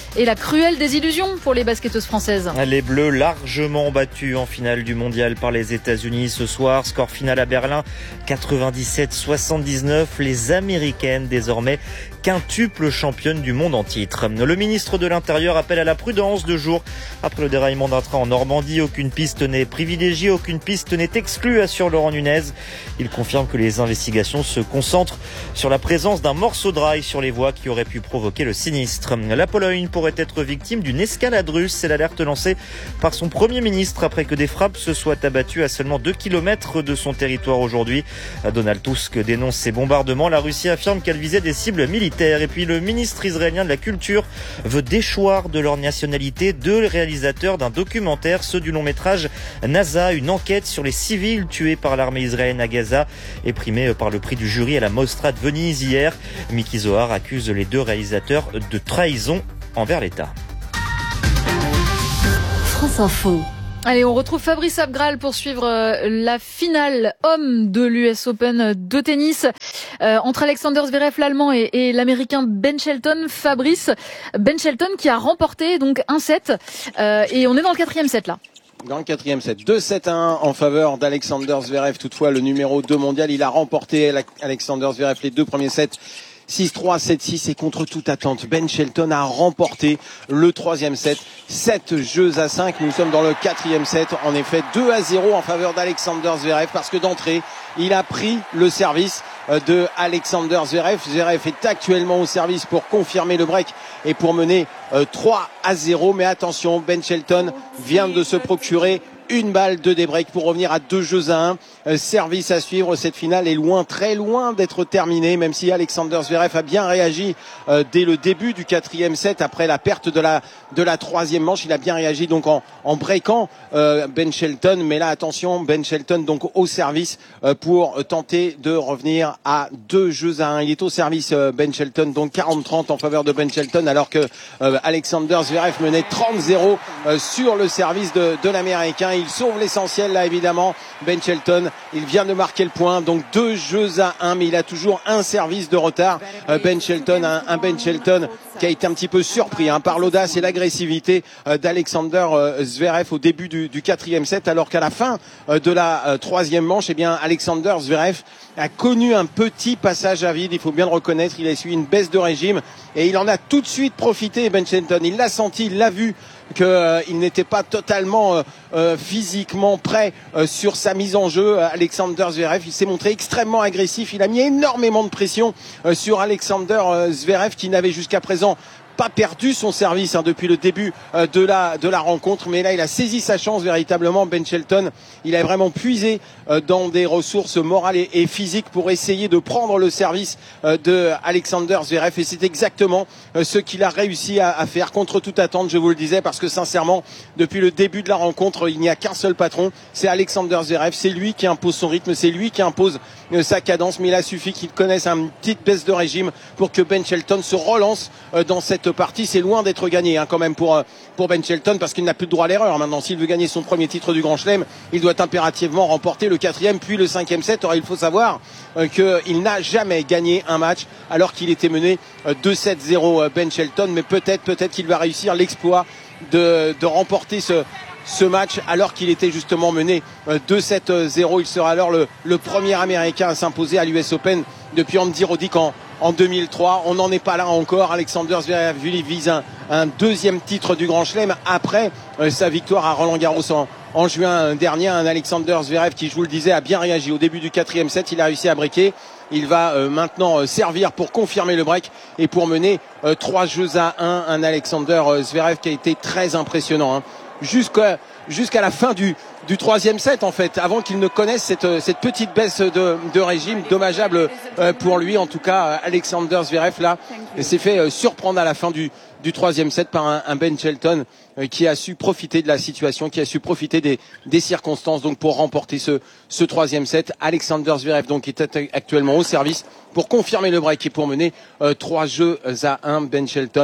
Et la cruelle désillusion pour les basketteuses françaises. Les Bleus largement battus en finale du mondial par les États-Unis ce soir. Score final à Berlin, quatre-vingt-dix-sept soixante-dix-neuf. Les Américaines, désormais quintuple championne du monde en titre. Le ministre de l'Intérieur appelle à la prudence deux jours après le déraillement d'un train en Normandie. Aucune piste n'est privilégiée, aucune piste n'est exclue, assure Laurent Nunez. Il confirme que les investigations se concentrent sur la présence d'un morceau de rail sur les voies qui aurait pu provoquer le sinistre. La Pologne pourrait être victime d'une escalade russe. C'est l'alerte lancée par son Premier ministre après que des frappes se soient abattues à seulement deux kilomètres de son territoire aujourd'hui. Donald Tusk dénonce ces bombardements. La Russie affirme qu'elle visait des cibles militaires. Et puis le ministre israélien de la Culture veut déchoir de leur nationalité deux réalisateurs d'un documentaire, ceux du long métrage NASA, une enquête sur les civils tués par l'armée israélienne à Gaza et primée par le prix du jury à la Mostra de Venise hier. Miki Zohar accuse les deux réalisateurs de trahison envers l'État. France Info. Allez, on retrouve Fabrice Abgral pour suivre la finale homme de l'U S Open de tennis euh, entre Alexander Zverev, l'Allemand, et, et l'Américain Ben Shelton. Fabrice, Ben Shelton qui a remporté donc un set euh, et on est dans le quatrième set là. Dans le quatrième set, deux sept à un en faveur d'Alexander Zverev. Toutefois, le numéro deux mondial, il a remporté Alexander Zverev les deux premiers sets. six trois, sept six et contre toute attente, Ben Shelton a remporté le troisième set, sept jeux à cinq. Nous sommes dans le quatrième set, en effet deux à zéro en faveur d'Alexander Zverev parce que d'entrée, il a pris le service de Alexander Zverev. Zverev est actuellement au service pour confirmer le break et pour mener trois à zéro. Mais attention, Ben Shelton vient de se procurer une balle de débreak pour revenir à deux jeux à un. Euh, service à suivre. Cette finale est loin, très loin d'être terminée, même si Alexander Zverev a bien réagi euh, dès le début du quatrième set, après la perte de la de la troisième manche. Il a bien réagi donc en, en breakant euh, Ben Shelton. Mais là, attention, Ben Shelton donc au service euh, pour tenter de revenir à deux jeux à un. Il est au service euh, Ben Shelton, donc quarante trente en faveur de Ben Shelton, alors que euh, Alexander Zverev menait trente zéro euh, sur le service de, de l'Américain. Il sauve l'essentiel là évidemment, Ben Shelton. Il vient de marquer le point, donc deux jeux à un, mais il a toujours un service de retard. Euh, Ben Shelton, un, un Ben Shelton qui a été un petit peu surpris hein, par l'audace et l'agressivité euh, d'Alexander euh, Zverev au début du, du quatrième set, alors qu'à la fin euh, de la euh, troisième manche, eh bien Alexander Zverev a connu un petit passage à vide, il faut bien le reconnaître. Il a suivi une baisse de régime et il en a tout de suite profité, Ben Shelton. Il l'a senti, il l'a vu qu'il euh, n'était pas totalement euh, euh, physiquement prêt euh, sur sa mise en jeu. Alexander Zverev, il s'est montré extrêmement agressif. Il a mis énormément de pression euh, sur Alexander euh, Zverev, qui n'avait jusqu'à présent pas perdu son service hein, depuis le début euh, de la de la rencontre, mais là il a saisi sa chance véritablement. Ben Shelton, il a vraiment puisé euh, dans des ressources morales et, et physiques pour essayer de prendre le service euh, de Alexander Zverev, et c'est exactement euh, ce qu'il a réussi à, à faire contre toute attente, je vous le disais, parce que sincèrement depuis le début de la rencontre, il n'y a qu'un seul patron, c'est Alexander Zverev. C'est lui qui impose son rythme, c'est lui qui impose euh, sa cadence, mais il a suffi qu'il connaisse une petite baisse de régime pour que Ben Shelton se relance euh, dans cette partie. C'est loin d'être gagné hein, quand même pour pour Ben Shelton, parce qu'il n'a plus de droit à l'erreur maintenant. S'il veut gagner son premier titre du Grand Chelem, il doit impérativement remporter le quatrième puis le cinquième set. Or il faut savoir euh, qu'il n'a jamais gagné un match alors qu'il était mené euh, deux sept zéro euh, Ben Shelton, mais peut-être peut-être qu'il va réussir l'exploit de de remporter ce ce match alors qu'il était justement mené euh, deux sept zéro. Il sera alors le le premier Américain à s'imposer à l'U S Open depuis Andy Roddick en en deux mille trois. On n'en est pas là encore. Alexander Zverev vise un, un deuxième titre du Grand Chelem après euh, sa victoire à Roland-Garros en, en juin dernier. Un Alexander Zverev qui, je vous le disais, a bien réagi au début du quatrième set. Il a réussi à breaker. Il va euh, maintenant euh, servir pour confirmer le break et pour mener euh, trois jeux à un. Un Alexander euh, Zverev qui a été très impressionnant hein. jusqu'à jusqu'à la fin du du troisième set en fait, avant qu'il ne connaisse cette cette petite baisse de de régime dommageable euh, pour lui. En tout cas, Alexander Zverev là s'est fait euh, surprendre à la fin du du troisième set par un, un Ben Shelton euh, qui a su profiter de la situation, qui a su profiter des des circonstances donc pour remporter ce ce troisième set. Alexander Zverev donc est actuellement au service pour confirmer le break et pour mener euh, trois jeux à un. Ben Shelton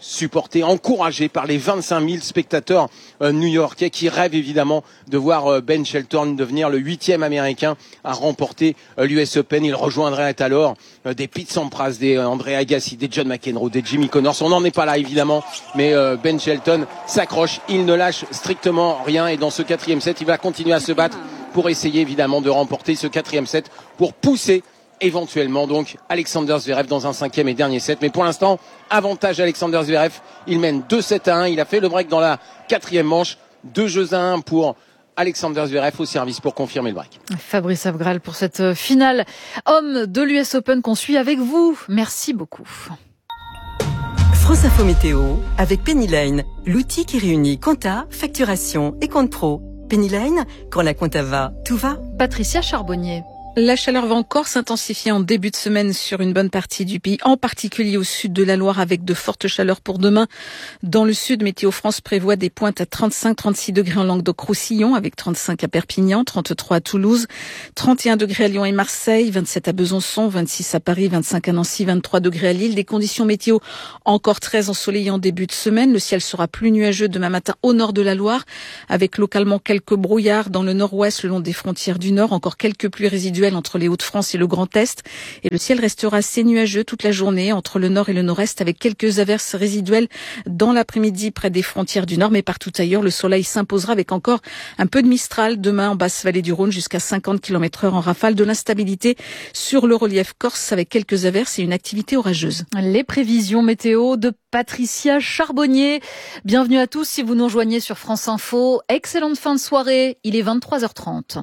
supporté, encouragé par les vingt-cinq mille spectateurs euh, new-yorkais qui rêvent évidemment de voir euh, Ben Shelton devenir le huitième américain à remporter euh, l'U S Open. Il rejoindrait alors euh, des Pete Sampras, des euh, André Agassi, des John McEnroe, des Jimmy Connors. On n'en est pas là évidemment, mais euh, Ben Shelton s'accroche, il ne lâche strictement rien et dans ce quatrième set, il va continuer à se battre pour essayer évidemment de remporter ce quatrième set pour pousser éventuellement donc Alexander Zverev dans un cinquième et dernier set. Mais pour l'instant, avantage Alexander Zverev. Il mène deux sept à un. Il a fait le break dans la quatrième manche. Deux jeux à un pour Alexander Zverev au service pour confirmer le break. Fabrice Avgral pour cette finale homme de l'U S Open qu'on suit avec vous. Merci beaucoup. France Info Météo avec Pennyline, l'outil qui réunit compta, facturation et compte pro. Pennyline, quand la compta va, tout va. Patricia Charbonnier. La chaleur va encore s'intensifier en début de semaine sur une bonne partie du pays, en particulier au sud de la Loire avec de fortes chaleurs pour demain. Dans le sud, Météo France prévoit des pointes à trente-cinq à trente-six degrés en Languedoc-Roussillon avec trente-cinq à Perpignan, trente-trois à Toulouse, trente et un degrés à Lyon et Marseille, vingt-sept à Besançon, vingt-six à Paris, vingt-cinq à Nancy, vingt-trois degrés à Lille. Des conditions météo encore très ensoleillées en début de semaine. Le ciel sera plus nuageux demain matin au nord de la Loire avec localement quelques brouillards dans le nord-ouest le long des frontières du nord, encore quelques pluies résiduelles entre les Hauts-de-France et le Grand Est. Et le ciel restera assez nuageux toute la journée entre le nord et le nord-est avec quelques averses résiduelles dans l'après-midi près des frontières du nord. Mais partout ailleurs, le soleil s'imposera avec encore un peu de mistral demain en basse vallée du Rhône jusqu'à cinquante kilomètres heure en rafale. De l'instabilité sur le relief corse avec quelques averses et une activité orageuse. Les prévisions météo de Patricia Charbonnier. Bienvenue à tous si vous nous rejoignez sur France Info. Excellente fin de soirée. Il est vingt-trois heures trente.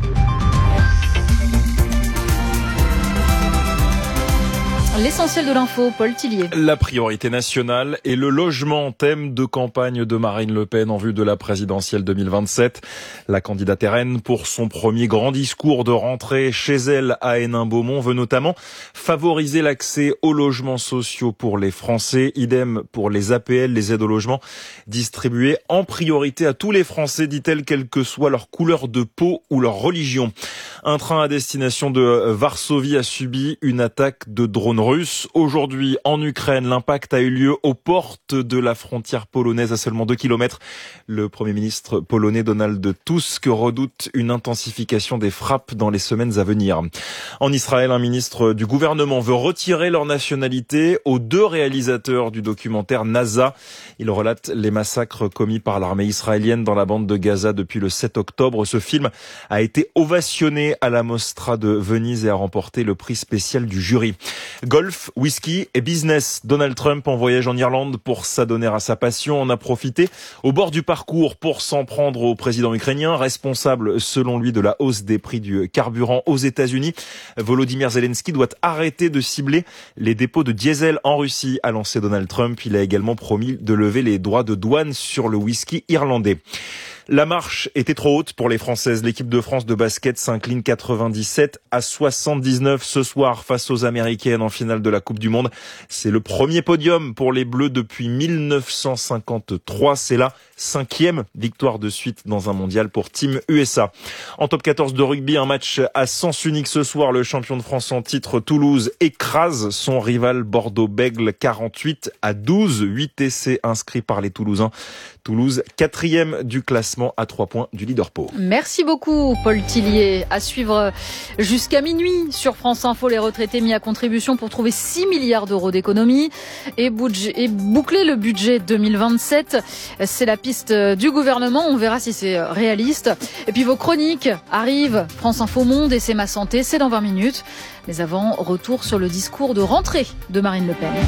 L'essentiel de l'info, Paul Tillier. La priorité nationale est le logement, thème de campagne de Marine Le Pen en vue de la présidentielle deux mille vingt-sept. La candidate R N, pour son premier grand discours de rentrée chez elle à Hénin-Beaumont, veut notamment favoriser l'accès aux logements sociaux pour les Français. Idem pour les A P L, les aides au logement, distribuées en priorité à tous les Français, dit-elle, quelle que soit leur couleur de peau ou leur religion. Un train à destination de Varsovie a subi une attaque de drones russes. Aujourd'hui, en Ukraine, l'impact a eu lieu aux portes de la frontière polonaise à seulement deux kilomètres. Le Premier ministre polonais Donald Tusk redoute une intensification des frappes dans les semaines à venir. En Israël, un ministre du gouvernement veut retirer leur nationalité aux deux réalisateurs du documentaire NASA. Il relate les massacres commis par l'armée israélienne dans la bande de Gaza depuis le sept octobre. Ce film a été ovationné à la Mostra de Venise et a remporté le prix spécial du jury. Golf, whisky et business. Donald Trump en voyage en Irlande pour s'adonner à sa passion. En a profité au bord du parcours pour s'en prendre au président ukrainien, responsable selon lui de la hausse des prix du carburant aux États-Unis. Volodymyr Zelensky doit arrêter de cibler les dépôts de diesel en Russie, a lancé Donald Trump. Il a également promis de lever les droits de douane sur le whisky irlandais. La marche était trop haute pour les Françaises. L'équipe de France de basket s'incline quatre-vingt-dix-sept à soixante-dix-neuf ce soir face aux Américaines en finale de la Coupe du Monde. C'est le premier podium pour les Bleus depuis mille neuf cent cinquante-trois. C'est la cinquième victoire de suite dans un mondial pour Team U S A. En top quatorze de rugby, un match à sens unique ce soir. Le champion de France en titre Toulouse écrase son rival Bordeaux-Bègles quarante-huit à douze. huit essais inscrits par les Toulousains. Toulouse, quatrième du classement à trois points du leader Pau. Merci beaucoup, Paul Tillier. À suivre jusqu'à minuit sur France Info, les retraités mis à contribution pour trouver six milliards d'euros d'économies et, et boucler le budget deux mille vingt-sept. C'est la piste du gouvernement. On verra si c'est réaliste. Et puis vos chroniques arrivent. France Info Monde et C'est ma santé. C'est dans vingt minutes. Mais avant, retour sur le discours de rentrée de Marine Le Pen.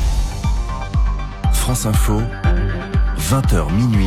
France Info. vingt heures minuit,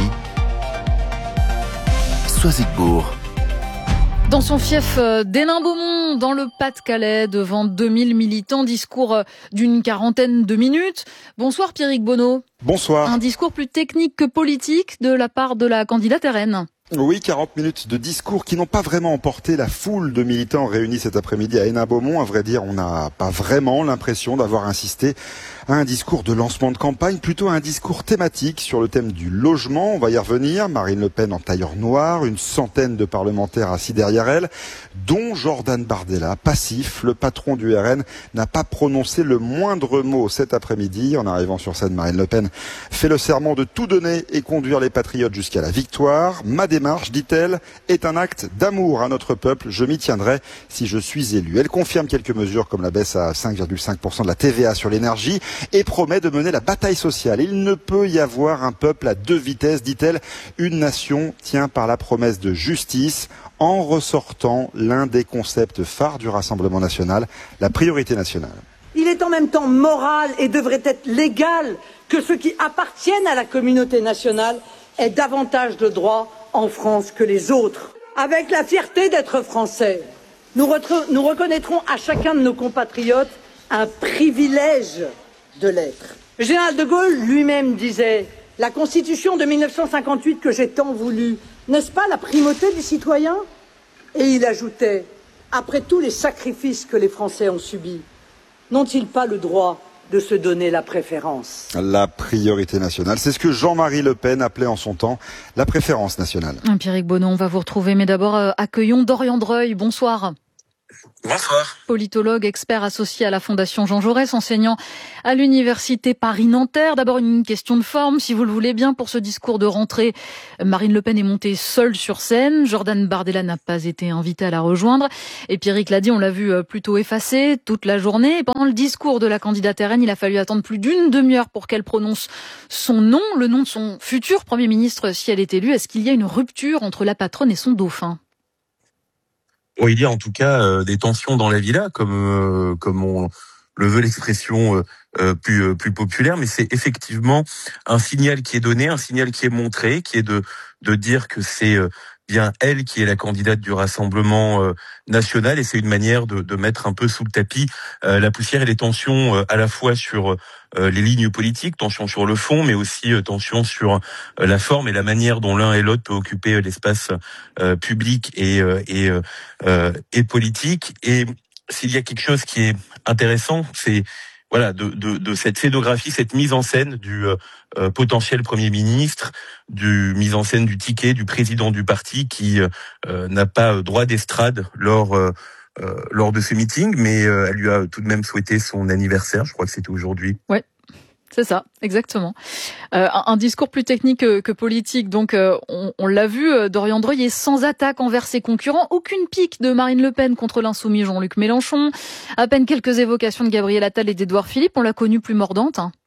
Soisigbourg. Dans son fief d'Hénin-Beaumont, dans le Pas-de-Calais, devant deux mille militants, discours d'une quarantaine de minutes. Bonsoir Pierrick Bonneau. Bonsoir. Un discours plus technique que politique de la part de la candidate R N. Oui, quarante minutes de discours qui n'ont pas vraiment emporté la foule de militants réunis cet après-midi à Hénin-Beaumont. À vrai dire, on n'a pas vraiment l'impression d'avoir insisté à un discours de lancement de campagne, plutôt à un discours thématique sur le thème du logement. On va y revenir. Marine Le Pen en tailleur noir, une centaine de parlementaires assis derrière elle, dont Jordan Bardella, passif. Le patron du R N n'a pas prononcé le moindre mot cet après-midi. En arrivant sur scène, Marine Le Pen fait le serment de tout donner et conduire les patriotes jusqu'à la victoire. Ma démarche, dit-elle, est un acte d'amour à notre peuple. Je m'y tiendrai si je suis élue. Elle confirme quelques mesures comme la baisse à cinq virgule cinq pour cent de la T V A sur l'énergie et promet de mener la bataille sociale. Il ne peut y avoir un peuple à deux vitesses, dit-elle. Une nation tient par la promesse de justice en ressortant l'un des concepts phares du Rassemblement national, la priorité nationale. Il est en même temps moral et devrait être légal que ceux qui appartiennent à la communauté nationale aient davantage de droits en France que les autres. Avec la fierté d'être français, nous, nous reconnaîtrons à chacun de nos compatriotes un privilège de l'être. Le général de Gaulle lui-même disait « La Constitution de mille neuf cent cinquante-huit que j'ai tant voulu, n'est-ce pas la primauté du citoyen ?» Et il ajoutait « Après tous les sacrifices que les Français ont subis, n'ont-ils pas le droit de se donner la préférence ?» La priorité nationale, c'est ce que Jean-Marie Le Pen appelait en son temps la préférence nationale. Pierrick Bonneau, on va vous retrouver, mais d'abord euh, accueillons Dorian Dreuil. Bonsoir. Bonsoir. Politologue, expert associé à la Fondation Jean Jaurès, enseignant à l'Université Paris-Nanterre. D'abord une question de forme, si vous le voulez bien, pour ce discours de rentrée. Marine Le Pen est montée seule sur scène. Jordan Bardella n'a pas été invité à la rejoindre. Et Pierrick l'a dit, on l'a vu plutôt effacée toute la journée. Et pendant le discours de la candidate R N, il a fallu attendre plus d'une demi-heure pour qu'elle prononce son nom, le nom de son futur Premier ministre si elle est élue. Est-ce qu'il y a une rupture entre la patronne et son dauphin ? Bon, il y a en tout cas euh, des tensions dans la villa, comme euh, comme on le veut l'expression euh, plus euh, plus populaire, mais c'est effectivement un signal qui est donné, un signal qui est montré, qui est de de dire que c'est euh, bien elle qui est la candidate du Rassemblement euh, national, et c'est une manière de, de mettre un peu sous le tapis euh, la poussière et les tensions euh, à la fois sur euh, les lignes politiques, tensions sur le fond, mais aussi euh, tensions sur euh, la forme et la manière dont l'un et l'autre peut occuper euh, l'espace euh, public et euh, et euh, et politique. Et s'il y a quelque chose qui est intéressant, c'est voilà de, de, de cette scénographie, cette mise en scène du euh, potentiel Premier ministre, du mise en scène du ticket du président du parti qui euh, n'a pas droit d'estrade lors euh, euh, lors de ce meeting, mais euh, elle lui a tout de même souhaité son anniversaire. Je crois que c'était aujourd'hui. Ouais. C'est ça, exactement. Euh, un, un discours plus technique que, que politique, donc euh, on, on l'a vu, euh, Dorian Dreuil est sans attaque envers ses concurrents, aucune pique de Marine Le Pen contre l'insoumis Jean-Luc Mélenchon, à peine quelques évocations de Gabriel Attal et d'Édouard Philippe, on l'a connue plus mordante. Hein.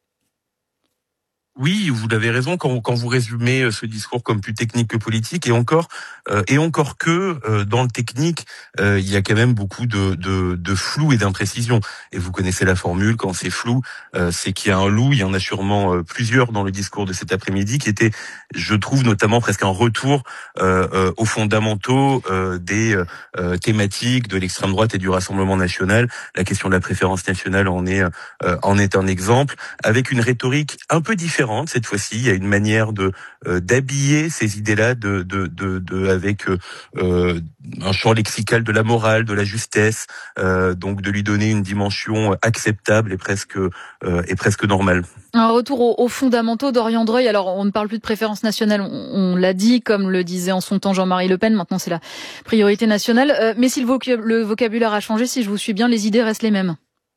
Oui, vous avez raison quand, quand vous résumez ce discours comme plus technique que politique, et encore euh, et encore que euh, dans le technique, euh, il y a quand même beaucoup de, de, de flou et d'imprécision. Et vous connaissez la formule, quand c'est flou, euh, c'est qu'il y a un loup. Il y en a sûrement euh, plusieurs dans le discours de cet après-midi qui était, je trouve, notamment presque un retour euh, euh, aux fondamentaux euh, des euh, thématiques de l'extrême droite et du Rassemblement national. La question de la préférence nationale en est euh, en est un exemple, avec une rhétorique un peu différente. Cette fois-ci, il y a une manière de euh, d'habiller ces idées-là, de de de, de avec euh, un champ lexical de la morale, de la justesse, euh, donc de lui donner une dimension acceptable et presque euh, et presque normale. Un retour aux, aux fondamentaux d'Dorian Dreuil. Alors, on ne parle plus de préférence nationale, on, on l'a dit, comme le disait en son temps Jean-Marie Le Pen. Maintenant, c'est la priorité nationale. Euh, mais si le, vocab- le vocabulaire a changé, si je vous suis bien, les idées restent les mêmes.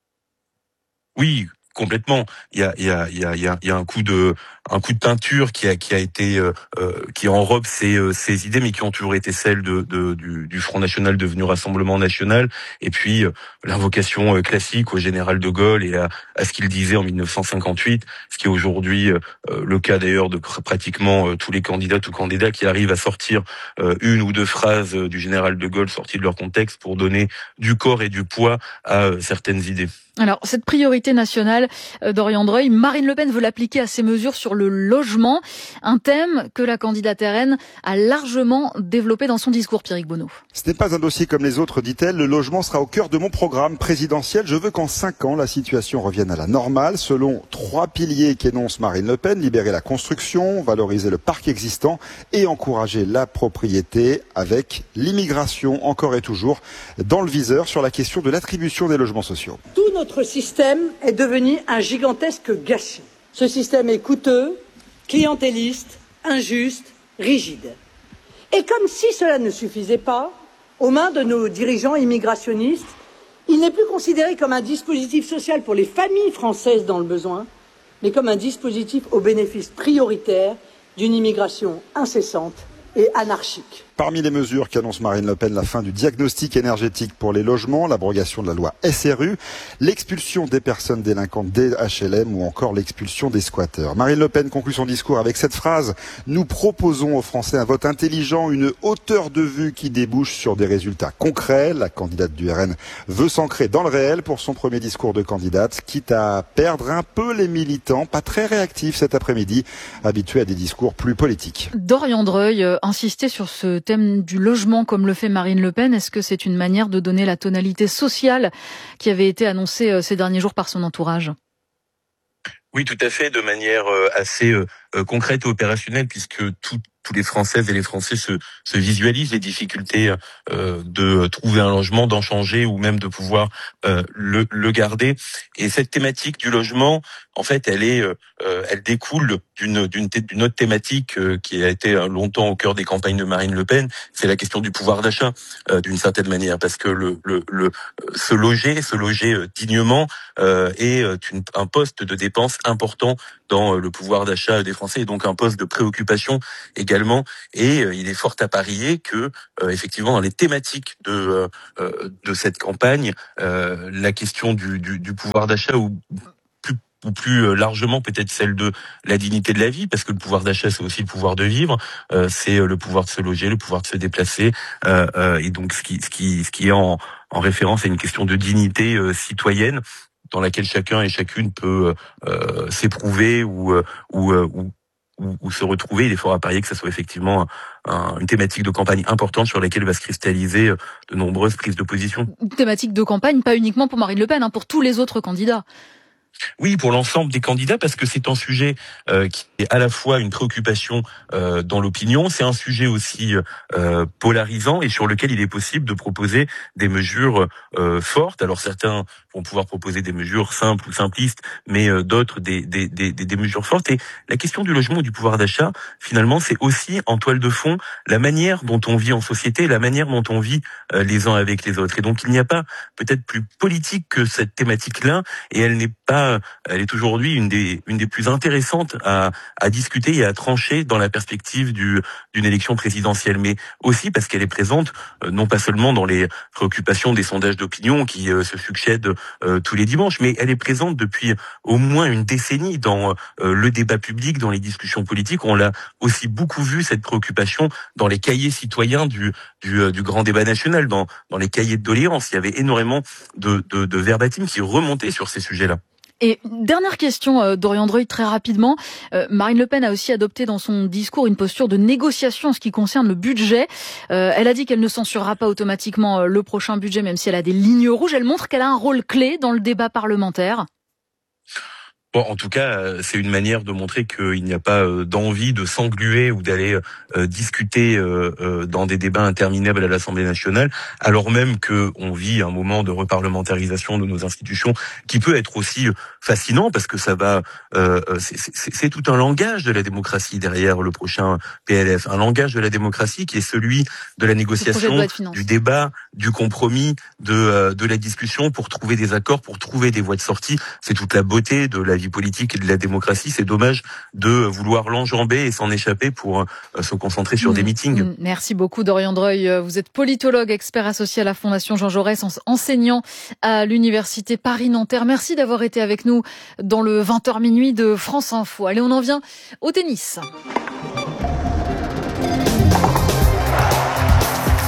Oui. Complètement. Il y a, il y a, il y a, il y a, il y a un coup de, un coup de peinture qui a, qui a été, euh, qui enrobe ces, ces idées, mais qui ont toujours été celles de, de du, du Front National devenu Rassemblement National. Et puis euh, l'invocation classique au général de Gaulle et à, à ce qu'il disait en mille neuf cent cinquante-huit, ce qui est aujourd'hui euh, le cas d'ailleurs de pr- pratiquement euh, tous les candidats ou candidats qui arrivent à sortir euh, une ou deux phrases du général de Gaulle sorties de leur contexte pour donner du corps et du poids à euh, certaines idées. Alors, cette priorité nationale, nationale. Dorian Dreuil, Marine Le Pen veut l'appliquer à ses mesures sur le logement, un thème que la candidate R N a largement développé dans son discours, Pierrick Bonneau. Ce n'est pas un dossier comme les autres, dit-elle. Le logement sera au cœur de mon programme présidentiel. Je veux qu'en cinq ans, la situation revienne à la normale, selon trois piliers qu'énonce Marine Le Pen. Libérer la construction, valoriser le parc existant et encourager la propriété, avec l'immigration encore et toujours dans le viseur sur la question de l'attribution des logements sociaux. Tout notre système est devenu un gigantesque gâchis. Ce système est coûteux, clientéliste, injuste, rigide. Et comme si cela ne suffisait pas, aux mains de nos dirigeants immigrationnistes, il n'est plus considéré comme un dispositif social pour les familles françaises dans le besoin, mais comme un dispositif au bénéfice prioritaire d'une immigration incessante et anarchique. Parmi les mesures qu'annonce Marine Le Pen, la fin du diagnostic énergétique pour les logements, l'abrogation de la loi S R U, l'expulsion des personnes délinquantes des H L M ou encore l'expulsion des squatteurs. Marine Le Pen conclut son discours avec cette phrase: « Nous proposons aux Français un vote intelligent, une hauteur de vue qui débouche sur des résultats concrets. » La candidate du R N veut s'ancrer dans le réel pour son premier discours de candidate, quitte à perdre un peu les militants, pas très réactifs cet après-midi, habitués à des discours plus politiques. Dorian Dreuil euh, insistait sur ce thème du logement comme le fait Marine Le Pen. Est-ce que c'est une manière de donner la tonalité sociale qui avait été annoncée ces derniers jours par son entourage ? Oui, tout à fait, de manière assez concrète et opérationnelle, puisque tout tous les Françaises et les Français se, se visualisent les difficultés euh, de trouver un logement, d'en changer ou même de pouvoir euh, le, le garder. Et cette thématique du logement, en fait, elle est, euh, elle découle d'une, d'une, d'une autre thématique euh, qui a été longtemps au cœur des campagnes de Marine Le Pen. C'est la question du pouvoir d'achat, euh, d'une certaine manière, parce que le, le, le se loger, se loger dignement euh, est une, un poste de dépense important dans le pouvoir d'achat des Français, et donc un poste de préoccupation également. Et euh, il est fort à parier que, euh, effectivement, dans les thématiques de euh, de cette campagne, euh, la question du, du, du pouvoir d'achat ou plus ou plus largement peut-être celle de la dignité de la vie, parce que le pouvoir d'achat, c'est aussi le pouvoir de vivre, euh, c'est le pouvoir de se loger, le pouvoir de se déplacer, euh, euh, et donc ce qui ce qui ce qui est en en référence à une question de dignité euh, citoyenne, dans laquelle chacun et chacune peut euh, s'éprouver ou ou, ou Ou, ou se retrouver. Il est fort à parier que ça soit effectivement un, une thématique de campagne importante sur laquelle va se cristalliser de nombreuses prises de position. Une thématique de campagne, pas uniquement pour Marine Le Pen, hein, pour tous les autres candidats. Oui, pour l'ensemble des candidats, parce que c'est un sujet euh, qui est à la fois une préoccupation euh, dans l'opinion, c'est un sujet aussi euh, polarisant et sur lequel il est possible de proposer des mesures euh, fortes. Alors certains vont pouvoir proposer des mesures simples ou simplistes, mais euh, d'autres des, des, des, des mesures fortes. Et la question du logement et du pouvoir d'achat, finalement, c'est aussi en toile de fond la manière dont on vit en société, la manière dont on vit euh, les uns avec les autres. Et donc il n'y a pas peut-être plus politique que cette thématique-là, et elle n'est pas elle est aujourd'hui une des une des plus intéressantes à à discuter et à trancher dans la perspective du d'une élection présidentielle, mais aussi parce qu'elle est présente euh, non pas seulement dans les préoccupations des sondages d'opinion qui euh, se succèdent euh, tous les dimanches, mais elle est présente depuis au moins une décennie dans euh, le débat public, dans les discussions politiques. On l'a aussi beaucoup vu, cette préoccupation, dans les cahiers citoyens du du, euh, du grand débat national, dans dans les cahiers de doléances. Il y avait énormément de de, de verbatim qui remontaient sur ces sujets-là. Et dernière question, euh, Dorian Dreuil, très rapidement. Euh, Marine Le Pen a aussi adopté dans son discours une posture de négociation en ce qui concerne le budget. Euh, elle a dit qu'elle ne censurera pas automatiquement euh, le prochain budget, même si elle a des lignes rouges. Elle montre qu'elle a un rôle clé dans le débat parlementaire. Bon, en tout cas, c'est une manière de montrer qu'il n'y a pas d'envie de s'engluer ou d'aller euh, discuter euh, dans des débats interminables à l'Assemblée nationale, alors même que on vit un moment de reparlementarisation de nos institutions qui peut être aussi fascinant, parce que ça va, euh, c'est, c'est, c'est tout un langage de la démocratie derrière le prochain P L F, un langage de la démocratie qui est celui de la négociation, du débat, du compromis, de de la discussion pour trouver des accords, pour trouver des voies de sortie. C'est toute la beauté de la vie politique et de la démocratie. C'est dommage de vouloir l'enjamber et s'en échapper pour euh, se concentrer sur mmh, des meetings. Merci beaucoup Dorian Dreuil. Vous êtes politologue, expert associé à la Fondation Jean Jaurès, enseignant à l'Université Paris-Nanterre. Merci d'avoir été avec nous dans le vingt heures minuit de France Info. Allez, on en vient au tennis.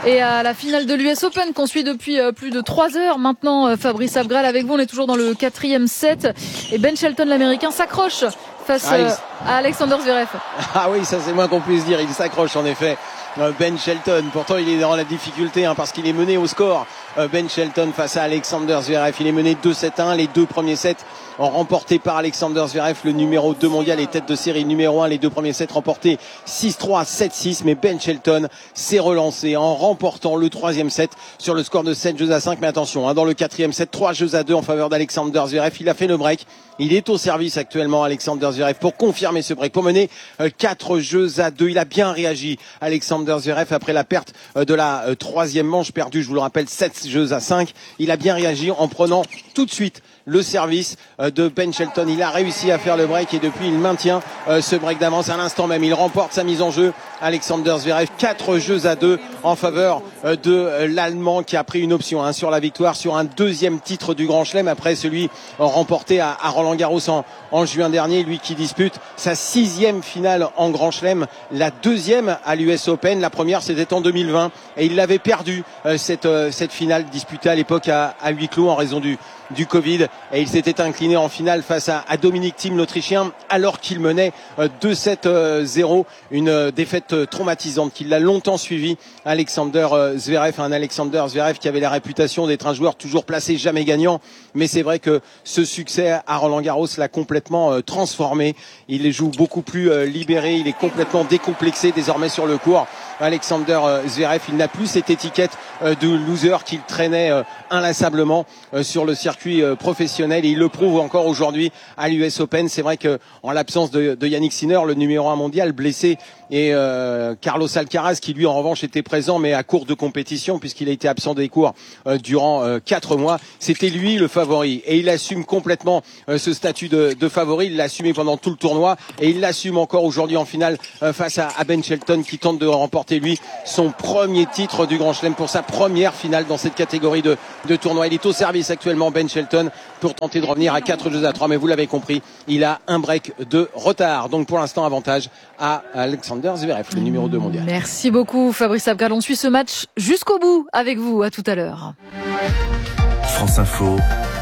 Et à la finale de l'U S Open qu'on suit depuis plus de trois heures maintenant, Fabrice Abgral avec vous, on est toujours dans le quatrième set et Ben Shelton l'américain s'accroche face ah, il... à Alexander Zverev. Ah oui, ça c'est moins qu'on puisse dire, il s'accroche en effet. Ben Shelton, pourtant il est dans la difficulté hein, parce qu'il est mené au score. Ben Shelton face à Alexander Zverev, il est mené deux sept à un, les deux premiers sets remportés par Alexander Zverev, le numéro deux mondial et tête de série numéro un, les deux premiers sets remportés six trois, sept six, mais Ben Shelton s'est relancé en remportant le troisième set sur le score de sept jeux à cinq, mais attention, hein, dans le quatrième set, trois jeux à deux en faveur d'Alexander Zverev, il a fait le break, il est au service actuellement Alexander Zverev pour confirmer ce break, pour mener quatre jeux à deux, il a bien réagi Alexander Zverev après la perte de la troisième manche perdue, je vous le rappelle, sept jeux à cinq, il a bien réagi en prenant tout de suite le service de Ben Shelton. Il a réussi à faire le break et depuis il maintient ce break d'avance à l'instant même. Il remporte sa mise en jeu. Alexander Zverev, quatre jeux à deux en faveur de l'Allemand qui a pris une option hein, sur la victoire, sur un deuxième titre du Grand Chelem après celui remporté à, à Roland-Garros en, en juin dernier. Lui qui dispute sa sixième finale en Grand Chelem, la deuxième à l'U S Open. La première c'était en deux mille vingt et il l'avait perdu euh, cette, euh, cette finale disputée à l'époque à, à huis clos en raison du du Covid et il s'était incliné en finale face à, à Dominic Thiem l'Autrichien alors qu'il menait euh, deux sept zéro, une euh, défaite euh, traumatisante qui l'a longtemps suivi. Alexander euh, Zverev, un Alexander Zverev qui avait la réputation d'être un joueur toujours placé, jamais gagnant, mais c'est vrai que ce succès à Roland-Garros l'a complètement euh, transformé. Il les joue beaucoup plus euh, libéré, il est complètement décomplexé désormais sur le court. Alexander euh, Zverev, il n'a plus cette étiquette euh, de loser qu'il traînait euh, inlassablement euh, sur le circuit professionnel et il le prouve encore aujourd'hui à l'U S Open. C'est vrai que en l'absence de, de Yannick Sinner, le numéro un mondial blessé, et euh, Carlos Alcaraz qui lui en revanche était présent mais à court de compétition puisqu'il a été absent des cours euh, durant euh, quatre mois, c'était lui le favori et il assume complètement euh, ce statut de, de favori. Il l'a assumé pendant tout le tournoi et il l'assume encore aujourd'hui en finale euh, face à, à Ben Shelton qui tente de remporter lui son premier titre du Grand Chelem pour sa première finale dans cette catégorie de, de tournoi. Il est au service actuellement Ben Shelton pour tenter de revenir à quatre jeux à trois, mais vous l'avez compris, il a un break de retard. Donc pour l'instant avantage à Alexander Zverev, le numéro deux mondial. Merci beaucoup Fabrice Abgral, on suit ce match jusqu'au bout avec vous, à tout à l'heure. France Info,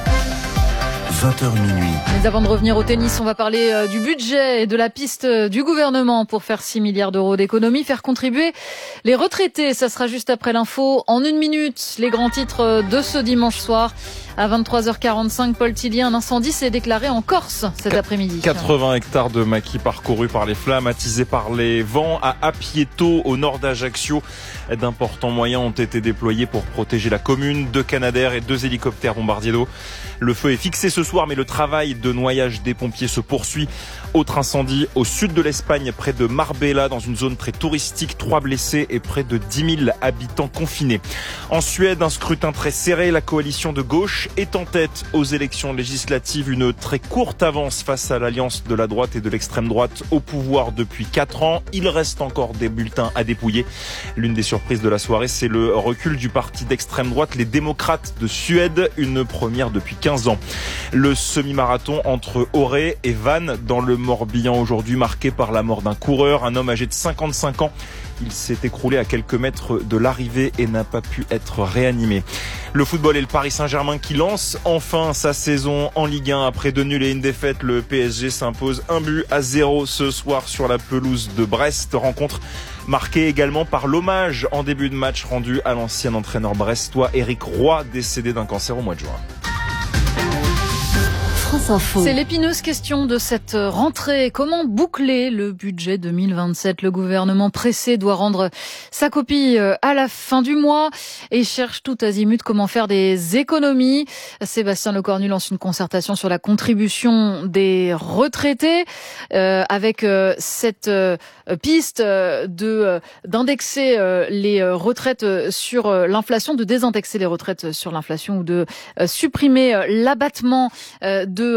vingt heures minuit. Mais avant de revenir au tennis, on va parler euh, du budget et de la piste euh, du gouvernement pour faire six milliards d'euros d'économie, faire contribuer les retraités. Ça sera juste après l'info. En une minute, les grands titres euh, de ce dimanche soir. À vingt-trois heures quarante-cinq, Paul Tillier, un incendie s'est déclaré en Corse cet après-midi. quatre-vingts hectares de maquis parcourus par les flammes, attisés par les vents à Apieto, au nord d'Ajaccio. D'importants moyens ont été déployés pour protéger la commune. Deux Canadair et deux hélicoptères bombardiers d'eau. Le feu est fixé ce soir, mais le travail de noyage des pompiers se poursuit. Autre incendie au sud de l'Espagne, près de Marbella, dans une zone très touristique. Trois blessés et près de dix mille habitants confinés. En Suède, un scrutin très serré. La coalition de gauche est en tête aux élections législatives. Une très courte avance face à l'alliance de la droite et de l'extrême droite au pouvoir depuis quatre ans. Il reste encore des bulletins à dépouiller. L'une des surprises de la soirée, c'est le recul du parti d'extrême droite, les démocrates de Suède. Une première depuis quinze ans. Le semi-marathon entre Auray et Vannes dans le Morbihan aujourd'hui, marqué par la mort d'un coureur, un homme âgé de cinquante-cinq ans. Il s'est écroulé à quelques mètres de l'arrivée et n'a pas pu être réanimé. Le football et le Paris Saint-Germain qui lance enfin sa saison en Ligue un. Après deux nuls et une défaite, le P S G s'impose un but à zéro ce soir sur la pelouse de Brest. Rencontre marquée également par l'hommage en début de match rendu à l'ancien entraîneur brestois Éric Roy, décédé d'un cancer au mois de juin. C'est l'épineuse question de cette rentrée. Comment boucler le budget deux mille vingt-sept? Le gouvernement pressé doit rendre sa copie à la fin du mois et cherche tout azimut comment faire des économies. Sébastien Lecornu lance une concertation sur la contribution des retraités euh, avec euh, cette euh, piste de euh, d'indexer euh, les retraites sur euh, l'inflation, de désindexer les retraites sur l'inflation ou de euh, supprimer euh, l'abattement euh, de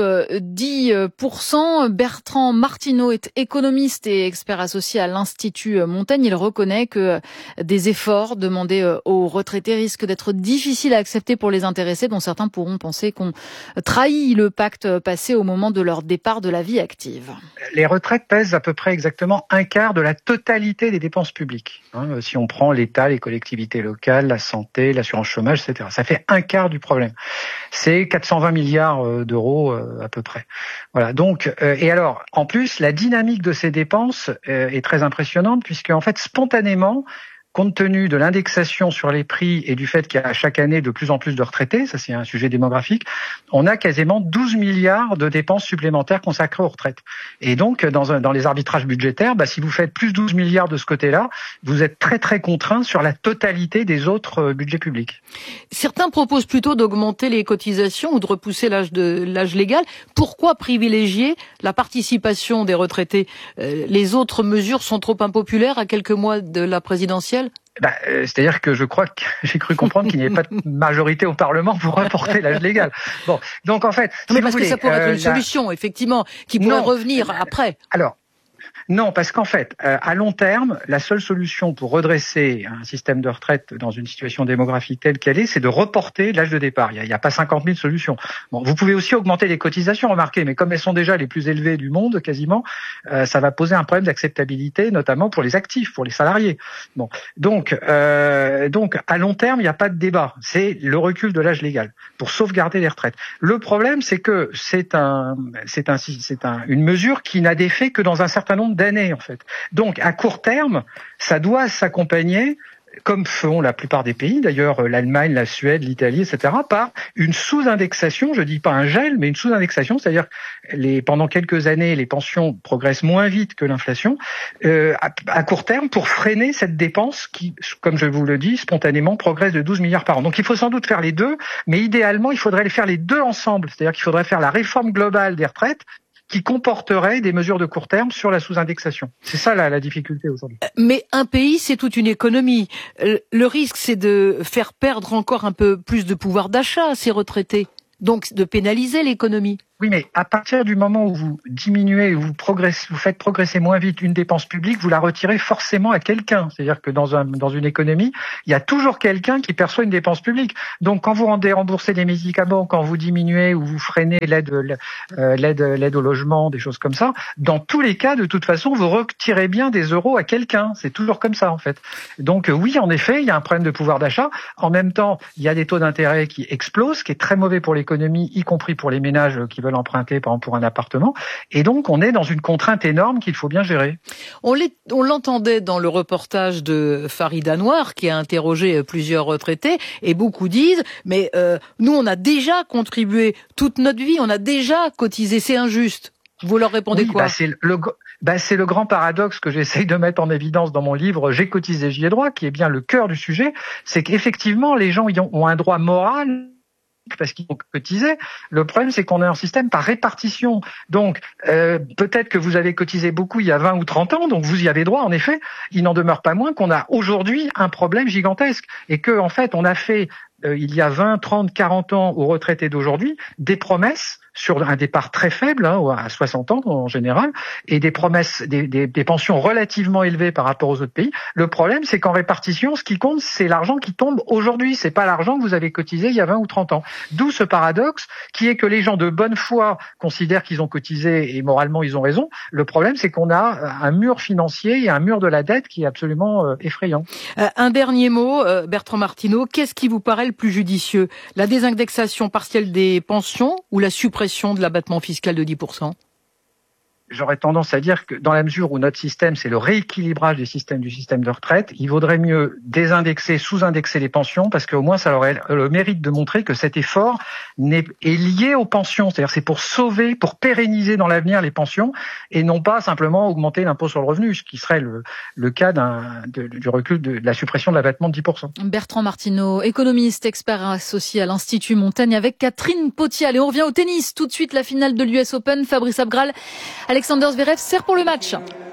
que dix pour cent. Bertrand Martineau est économiste et expert associé à l'Institut Montaigne. Il reconnaît que des efforts demandés aux retraités risquent d'être difficiles à accepter pour les intéressés, dont certains pourront penser qu'on trahit le pacte passé au moment de leur départ de la vie active. Les retraites pèsent à peu près exactement un quart de la totalité des dépenses publiques. Hein, si on prend l'État, les collectivités locales, la santé, l'assurance chômage, et cetera. Ça fait un quart du problème. C'est quatre cent vingt milliards d'euros à peu près. Voilà. Donc, euh, et alors, en plus, la dynamique de ces dépenses euh, est très impressionnante puisque, en fait, spontanément, compte tenu de l'indexation sur les prix et du fait qu'il y a chaque année de plus en plus de retraités, ça c'est un sujet démographique, on a quasiment douze milliards de dépenses supplémentaires consacrées aux retraites. Et donc, dans, un, dans les arbitrages budgétaires, bah, si vous faites plus douze milliards de ce côté-là, vous êtes très très contraint sur la totalité des autres budgets publics. Certains proposent plutôt d'augmenter les cotisations ou de repousser l'âge de l'âge légal. Pourquoi privilégier la participation des retraités ? euh, Les autres mesures sont trop impopulaires à quelques mois de la présidentielle. Bah, euh, c'est-à-dire que je crois que j'ai cru comprendre qu'il n'y avait pas de majorité au Parlement pour reporter l'âge légal. Bon, donc en fait, non, mais si parce vous que voulez, ça pourrait euh, être une la... solution, effectivement, qui pourrait non, revenir après. Alors. Non, parce qu'en fait, euh, à long terme, la seule solution pour redresser un système de retraite dans une situation démographique telle qu'elle est, c'est de reporter l'âge de départ. Il n'y a, il y a pas cinquante mille solutions. Bon, vous pouvez aussi augmenter les cotisations, remarquez, mais comme elles sont déjà les plus élevées du monde, quasiment, euh, ça va poser un problème d'acceptabilité, notamment pour les actifs, pour les salariés. Bon, donc, euh, donc à long terme, il n'y a pas de débat. C'est le recul de l'âge légal pour sauvegarder les retraites. Le problème, c'est que c'est un, c'est un, c'est un, une mesure qui n'a d'effet que dans un certain nombre d'années en fait. Donc à court terme, ça doit s'accompagner, comme font la plupart des pays, d'ailleurs l'Allemagne, la Suède, l'Italie, et cetera, par une sous-indexation, je dis pas un gel, mais une sous-indexation, c'est-à-dire les pendant quelques années, les pensions progressent moins vite que l'inflation, euh, à, à court terme, pour freiner cette dépense qui, comme je vous le dis, spontanément progresse de douze milliards par an. Donc il faut sans doute faire les deux, mais idéalement, il faudrait les faire les deux ensemble, c'est-à-dire qu'il faudrait faire la réforme globale des retraites, qui comporterait des mesures de court terme sur la sous-indexation. C'est ça la, la difficulté aujourd'hui. Mais un pays, c'est toute une économie. Le risque, c'est de faire perdre encore un peu plus de pouvoir d'achat à ces retraités, donc de pénaliser l'économie. Oui, mais à partir du moment où vous diminuez, où vous progressez, vous faites progresser moins vite une dépense publique, vous la retirez forcément à quelqu'un. C'est-à-dire que dans un, dans une économie, il y a toujours quelqu'un qui perçoit une dépense publique. Donc, quand vous rendez rembourser des médicaments, quand vous diminuez ou vous freinez l'aide, euh, l'aide, l'aide au logement, des choses comme ça, dans tous les cas, de toute façon, vous retirez bien des euros à quelqu'un. C'est toujours comme ça, en fait. Donc, oui, en effet, il y a un problème de pouvoir d'achat. En même temps, il y a des taux d'intérêt qui explosent, ce qui est très mauvais pour l'économie, y compris pour les ménages qui veulent emprunter par exemple pour un appartement, et donc on est dans une contrainte énorme qu'il faut bien gérer. On, on l'entendait dans le reportage de Farid Anwar qui a interrogé plusieurs retraités, et beaucoup disent mais euh, nous on a déjà contribué toute notre vie, on a déjà cotisé, c'est injuste. Vous leur répondez oui, quoi? bah c'est le Ben, c'est le grand paradoxe que j'essaye de mettre en évidence dans mon livre « J'ai cotisé, j'y ai droit », qui est bien le cœur du sujet, c'est qu'effectivement les gens y ont, ont un droit moral parce qu'ils ont cotisé. Le problème, c'est qu'on est un système par répartition. Donc, euh, peut-être que vous avez cotisé beaucoup il y a vingt ou trente ans, donc vous y avez droit, en effet. Il n'en demeure pas moins qu'on a aujourd'hui un problème gigantesque et que, en fait, on a fait, euh, il y a vingt, trente, quarante ans aux retraités d'aujourd'hui, des promesses sur un départ très faible, hein, à soixante ans en général, et des promesses, des, des, des pensions relativement élevées par rapport aux autres pays. Le problème, c'est qu'en répartition, ce qui compte, c'est l'argent qui tombe aujourd'hui. C'est pas l'argent que vous avez cotisé il y a vingt ou trente ans. D'où ce paradoxe qui est que les gens de bonne foi considèrent qu'ils ont cotisé et moralement ils ont raison. Le problème, c'est qu'on a un mur financier et un mur de la dette qui est absolument euh, effrayant. Euh, un dernier mot, euh, Bertrand Martineau, qu'est-ce qui vous paraît le plus judicieux? La désindexation partielle des pensions ou la suppression de l'abattement fiscal de dix pour cent? J'aurais tendance à dire que dans la mesure où notre système, c'est le rééquilibrage des systèmes du système de retraite, il vaudrait mieux désindexer, sous-indexer les pensions, parce qu'au moins ça aurait le mérite de montrer que cet effort est lié aux pensions. C'est-à-dire c'est pour sauver, pour pérenniser dans l'avenir les pensions, et non pas simplement augmenter l'impôt sur le revenu, ce qui serait le, le cas d'un, de, du recul de, de la suppression de l'abattement de dix pour cent. Bertrand Martineau, économiste, expert associé à l'Institut Montaigne avec Catherine Potial. Et on revient au tennis. Tout de suite, la finale de l'U S Open. Fabrice Abgral, Alexander Zverev sert pour le match.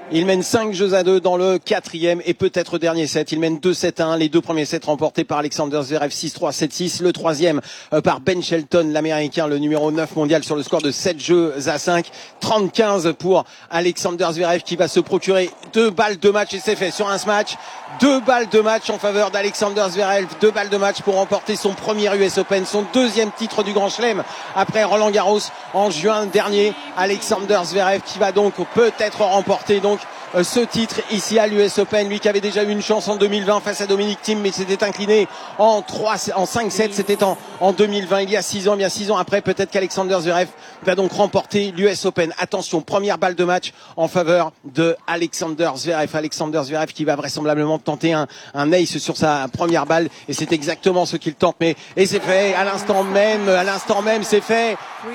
Il mène cinq jeux à deux dans le quatrième et peut-être dernier set. Il mène deux sept à un. Les deux premiers sets remportés par Alexander Zverev six trois sept six. Le troisième par Ben Shelton, l'américain, le numéro neuf mondial sur le score de sept jeux à cinq. trente quinze pour Alexander Zverev qui va se procurer deux balles de match et c'est fait sur un smash. Deux balles de match en faveur d'Alexander Zverev. Deux balles de match pour remporter son premier U S Open, son deuxième titre du Grand Chelem après Roland Garros en juin dernier. Alexander Zverev qui va donc peut-être remporter donc ce titre ici à l'U S Open, lui qui avait déjà eu une chance en deux mille vingt face à Dominic Thiem mais s'était incliné en trois, en cinq sept, c'était en, en deux mille vingt, il y a six ans, bien six ans après, peut-être qu'Alexander Zverev va donc remporter l'U S Open. Attention, première balle de match en faveur de Alexander Zverev. Alexander Zverev qui va vraisemblablement tenter un, un ace sur sa première balle et c'est exactement ce qu'il tente, mais et c'est fait à l'instant même, à l'instant même c'est fait.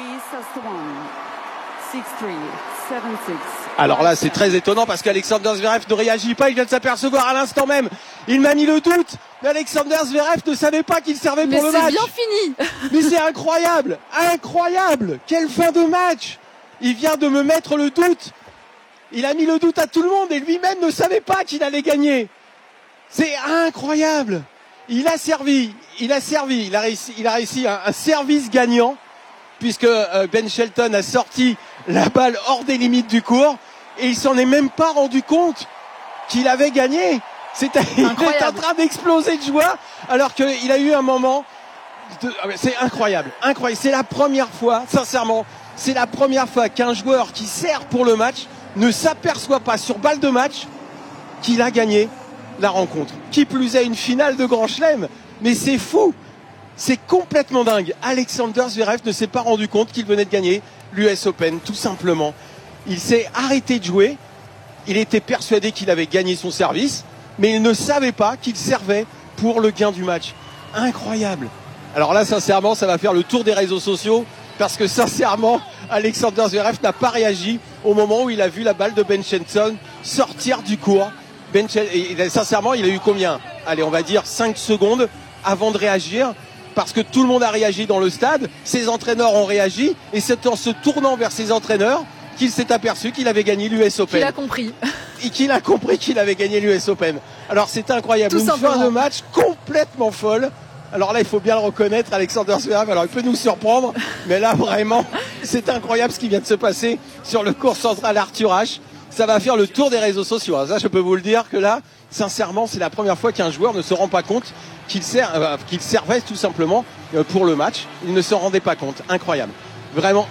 Alors là, c'est très étonnant parce qu'Alexander Zverev ne réagit pas. Il vient de s'apercevoir à l'instant même. Il m'a mis le doute. Mais Alexander Zverev ne savait pas qu'il servait mais pour le match. Mais c'est bien fini. Mais c'est incroyable, incroyable. Quelle fin de match. Il vient de me mettre le doute. Il a mis le doute à tout le monde et lui-même ne savait pas qu'il allait gagner. C'est incroyable. Il a servi, il a servi, il a réussi, il a réussi un, un service gagnant puisque euh, Ben Shelton a sorti la balle hors des limites du court et il s'en est même pas rendu compte qu'il avait gagné. C'était, il est en train d'exploser de joie alors qu'il a eu un moment de, c'est incroyable, incroyable. C'est la première fois, sincèrement, c'est la première fois qu'un joueur qui sert pour le match ne s'aperçoit pas sur balle de match qu'il a gagné la rencontre. Qui plus est une finale de Grand Chelem, mais c'est fou. C'est complètement dingue. Alexander Zverev ne s'est pas rendu compte qu'il venait de gagner l'U S Open, tout simplement. Il s'est arrêté de jouer. Il était persuadé qu'il avait gagné son service, mais il ne savait pas qu'il servait pour le gain du match. Incroyable. Alors là, sincèrement, ça va faire le tour des réseaux sociaux, parce que sincèrement, Alexander Zverev n'a pas réagi au moment où il a vu la balle de Ben Shelton sortir du court. Ben Shelton, et sincèrement, il a eu combien? Allez, on va dire cinq secondes avant de réagir. Parce que tout le monde a réagi dans le stade, ses entraîneurs ont réagi, et c'est en se tournant vers ses entraîneurs qu'il s'est aperçu qu'il avait gagné l'U S Open. Qu'il a compris. Et qu'il a compris qu'il avait gagné l'U S Open. Alors c'est incroyable, une fin de match complètement folle. Alors là, il faut bien le reconnaître, Alexander Zverev, alors il peut nous surprendre, mais là vraiment, c'est incroyable ce qui vient de se passer sur le court central Arthur Ashe. Ça va faire le tour des réseaux sociaux. Ça, je peux vous le dire que là, sincèrement, c'est la première fois qu'un joueur ne se rend pas compte qu'il sert, euh, qu'il servait tout simplement pour le match. Il ne se rendait pas compte. Incroyable. Vraiment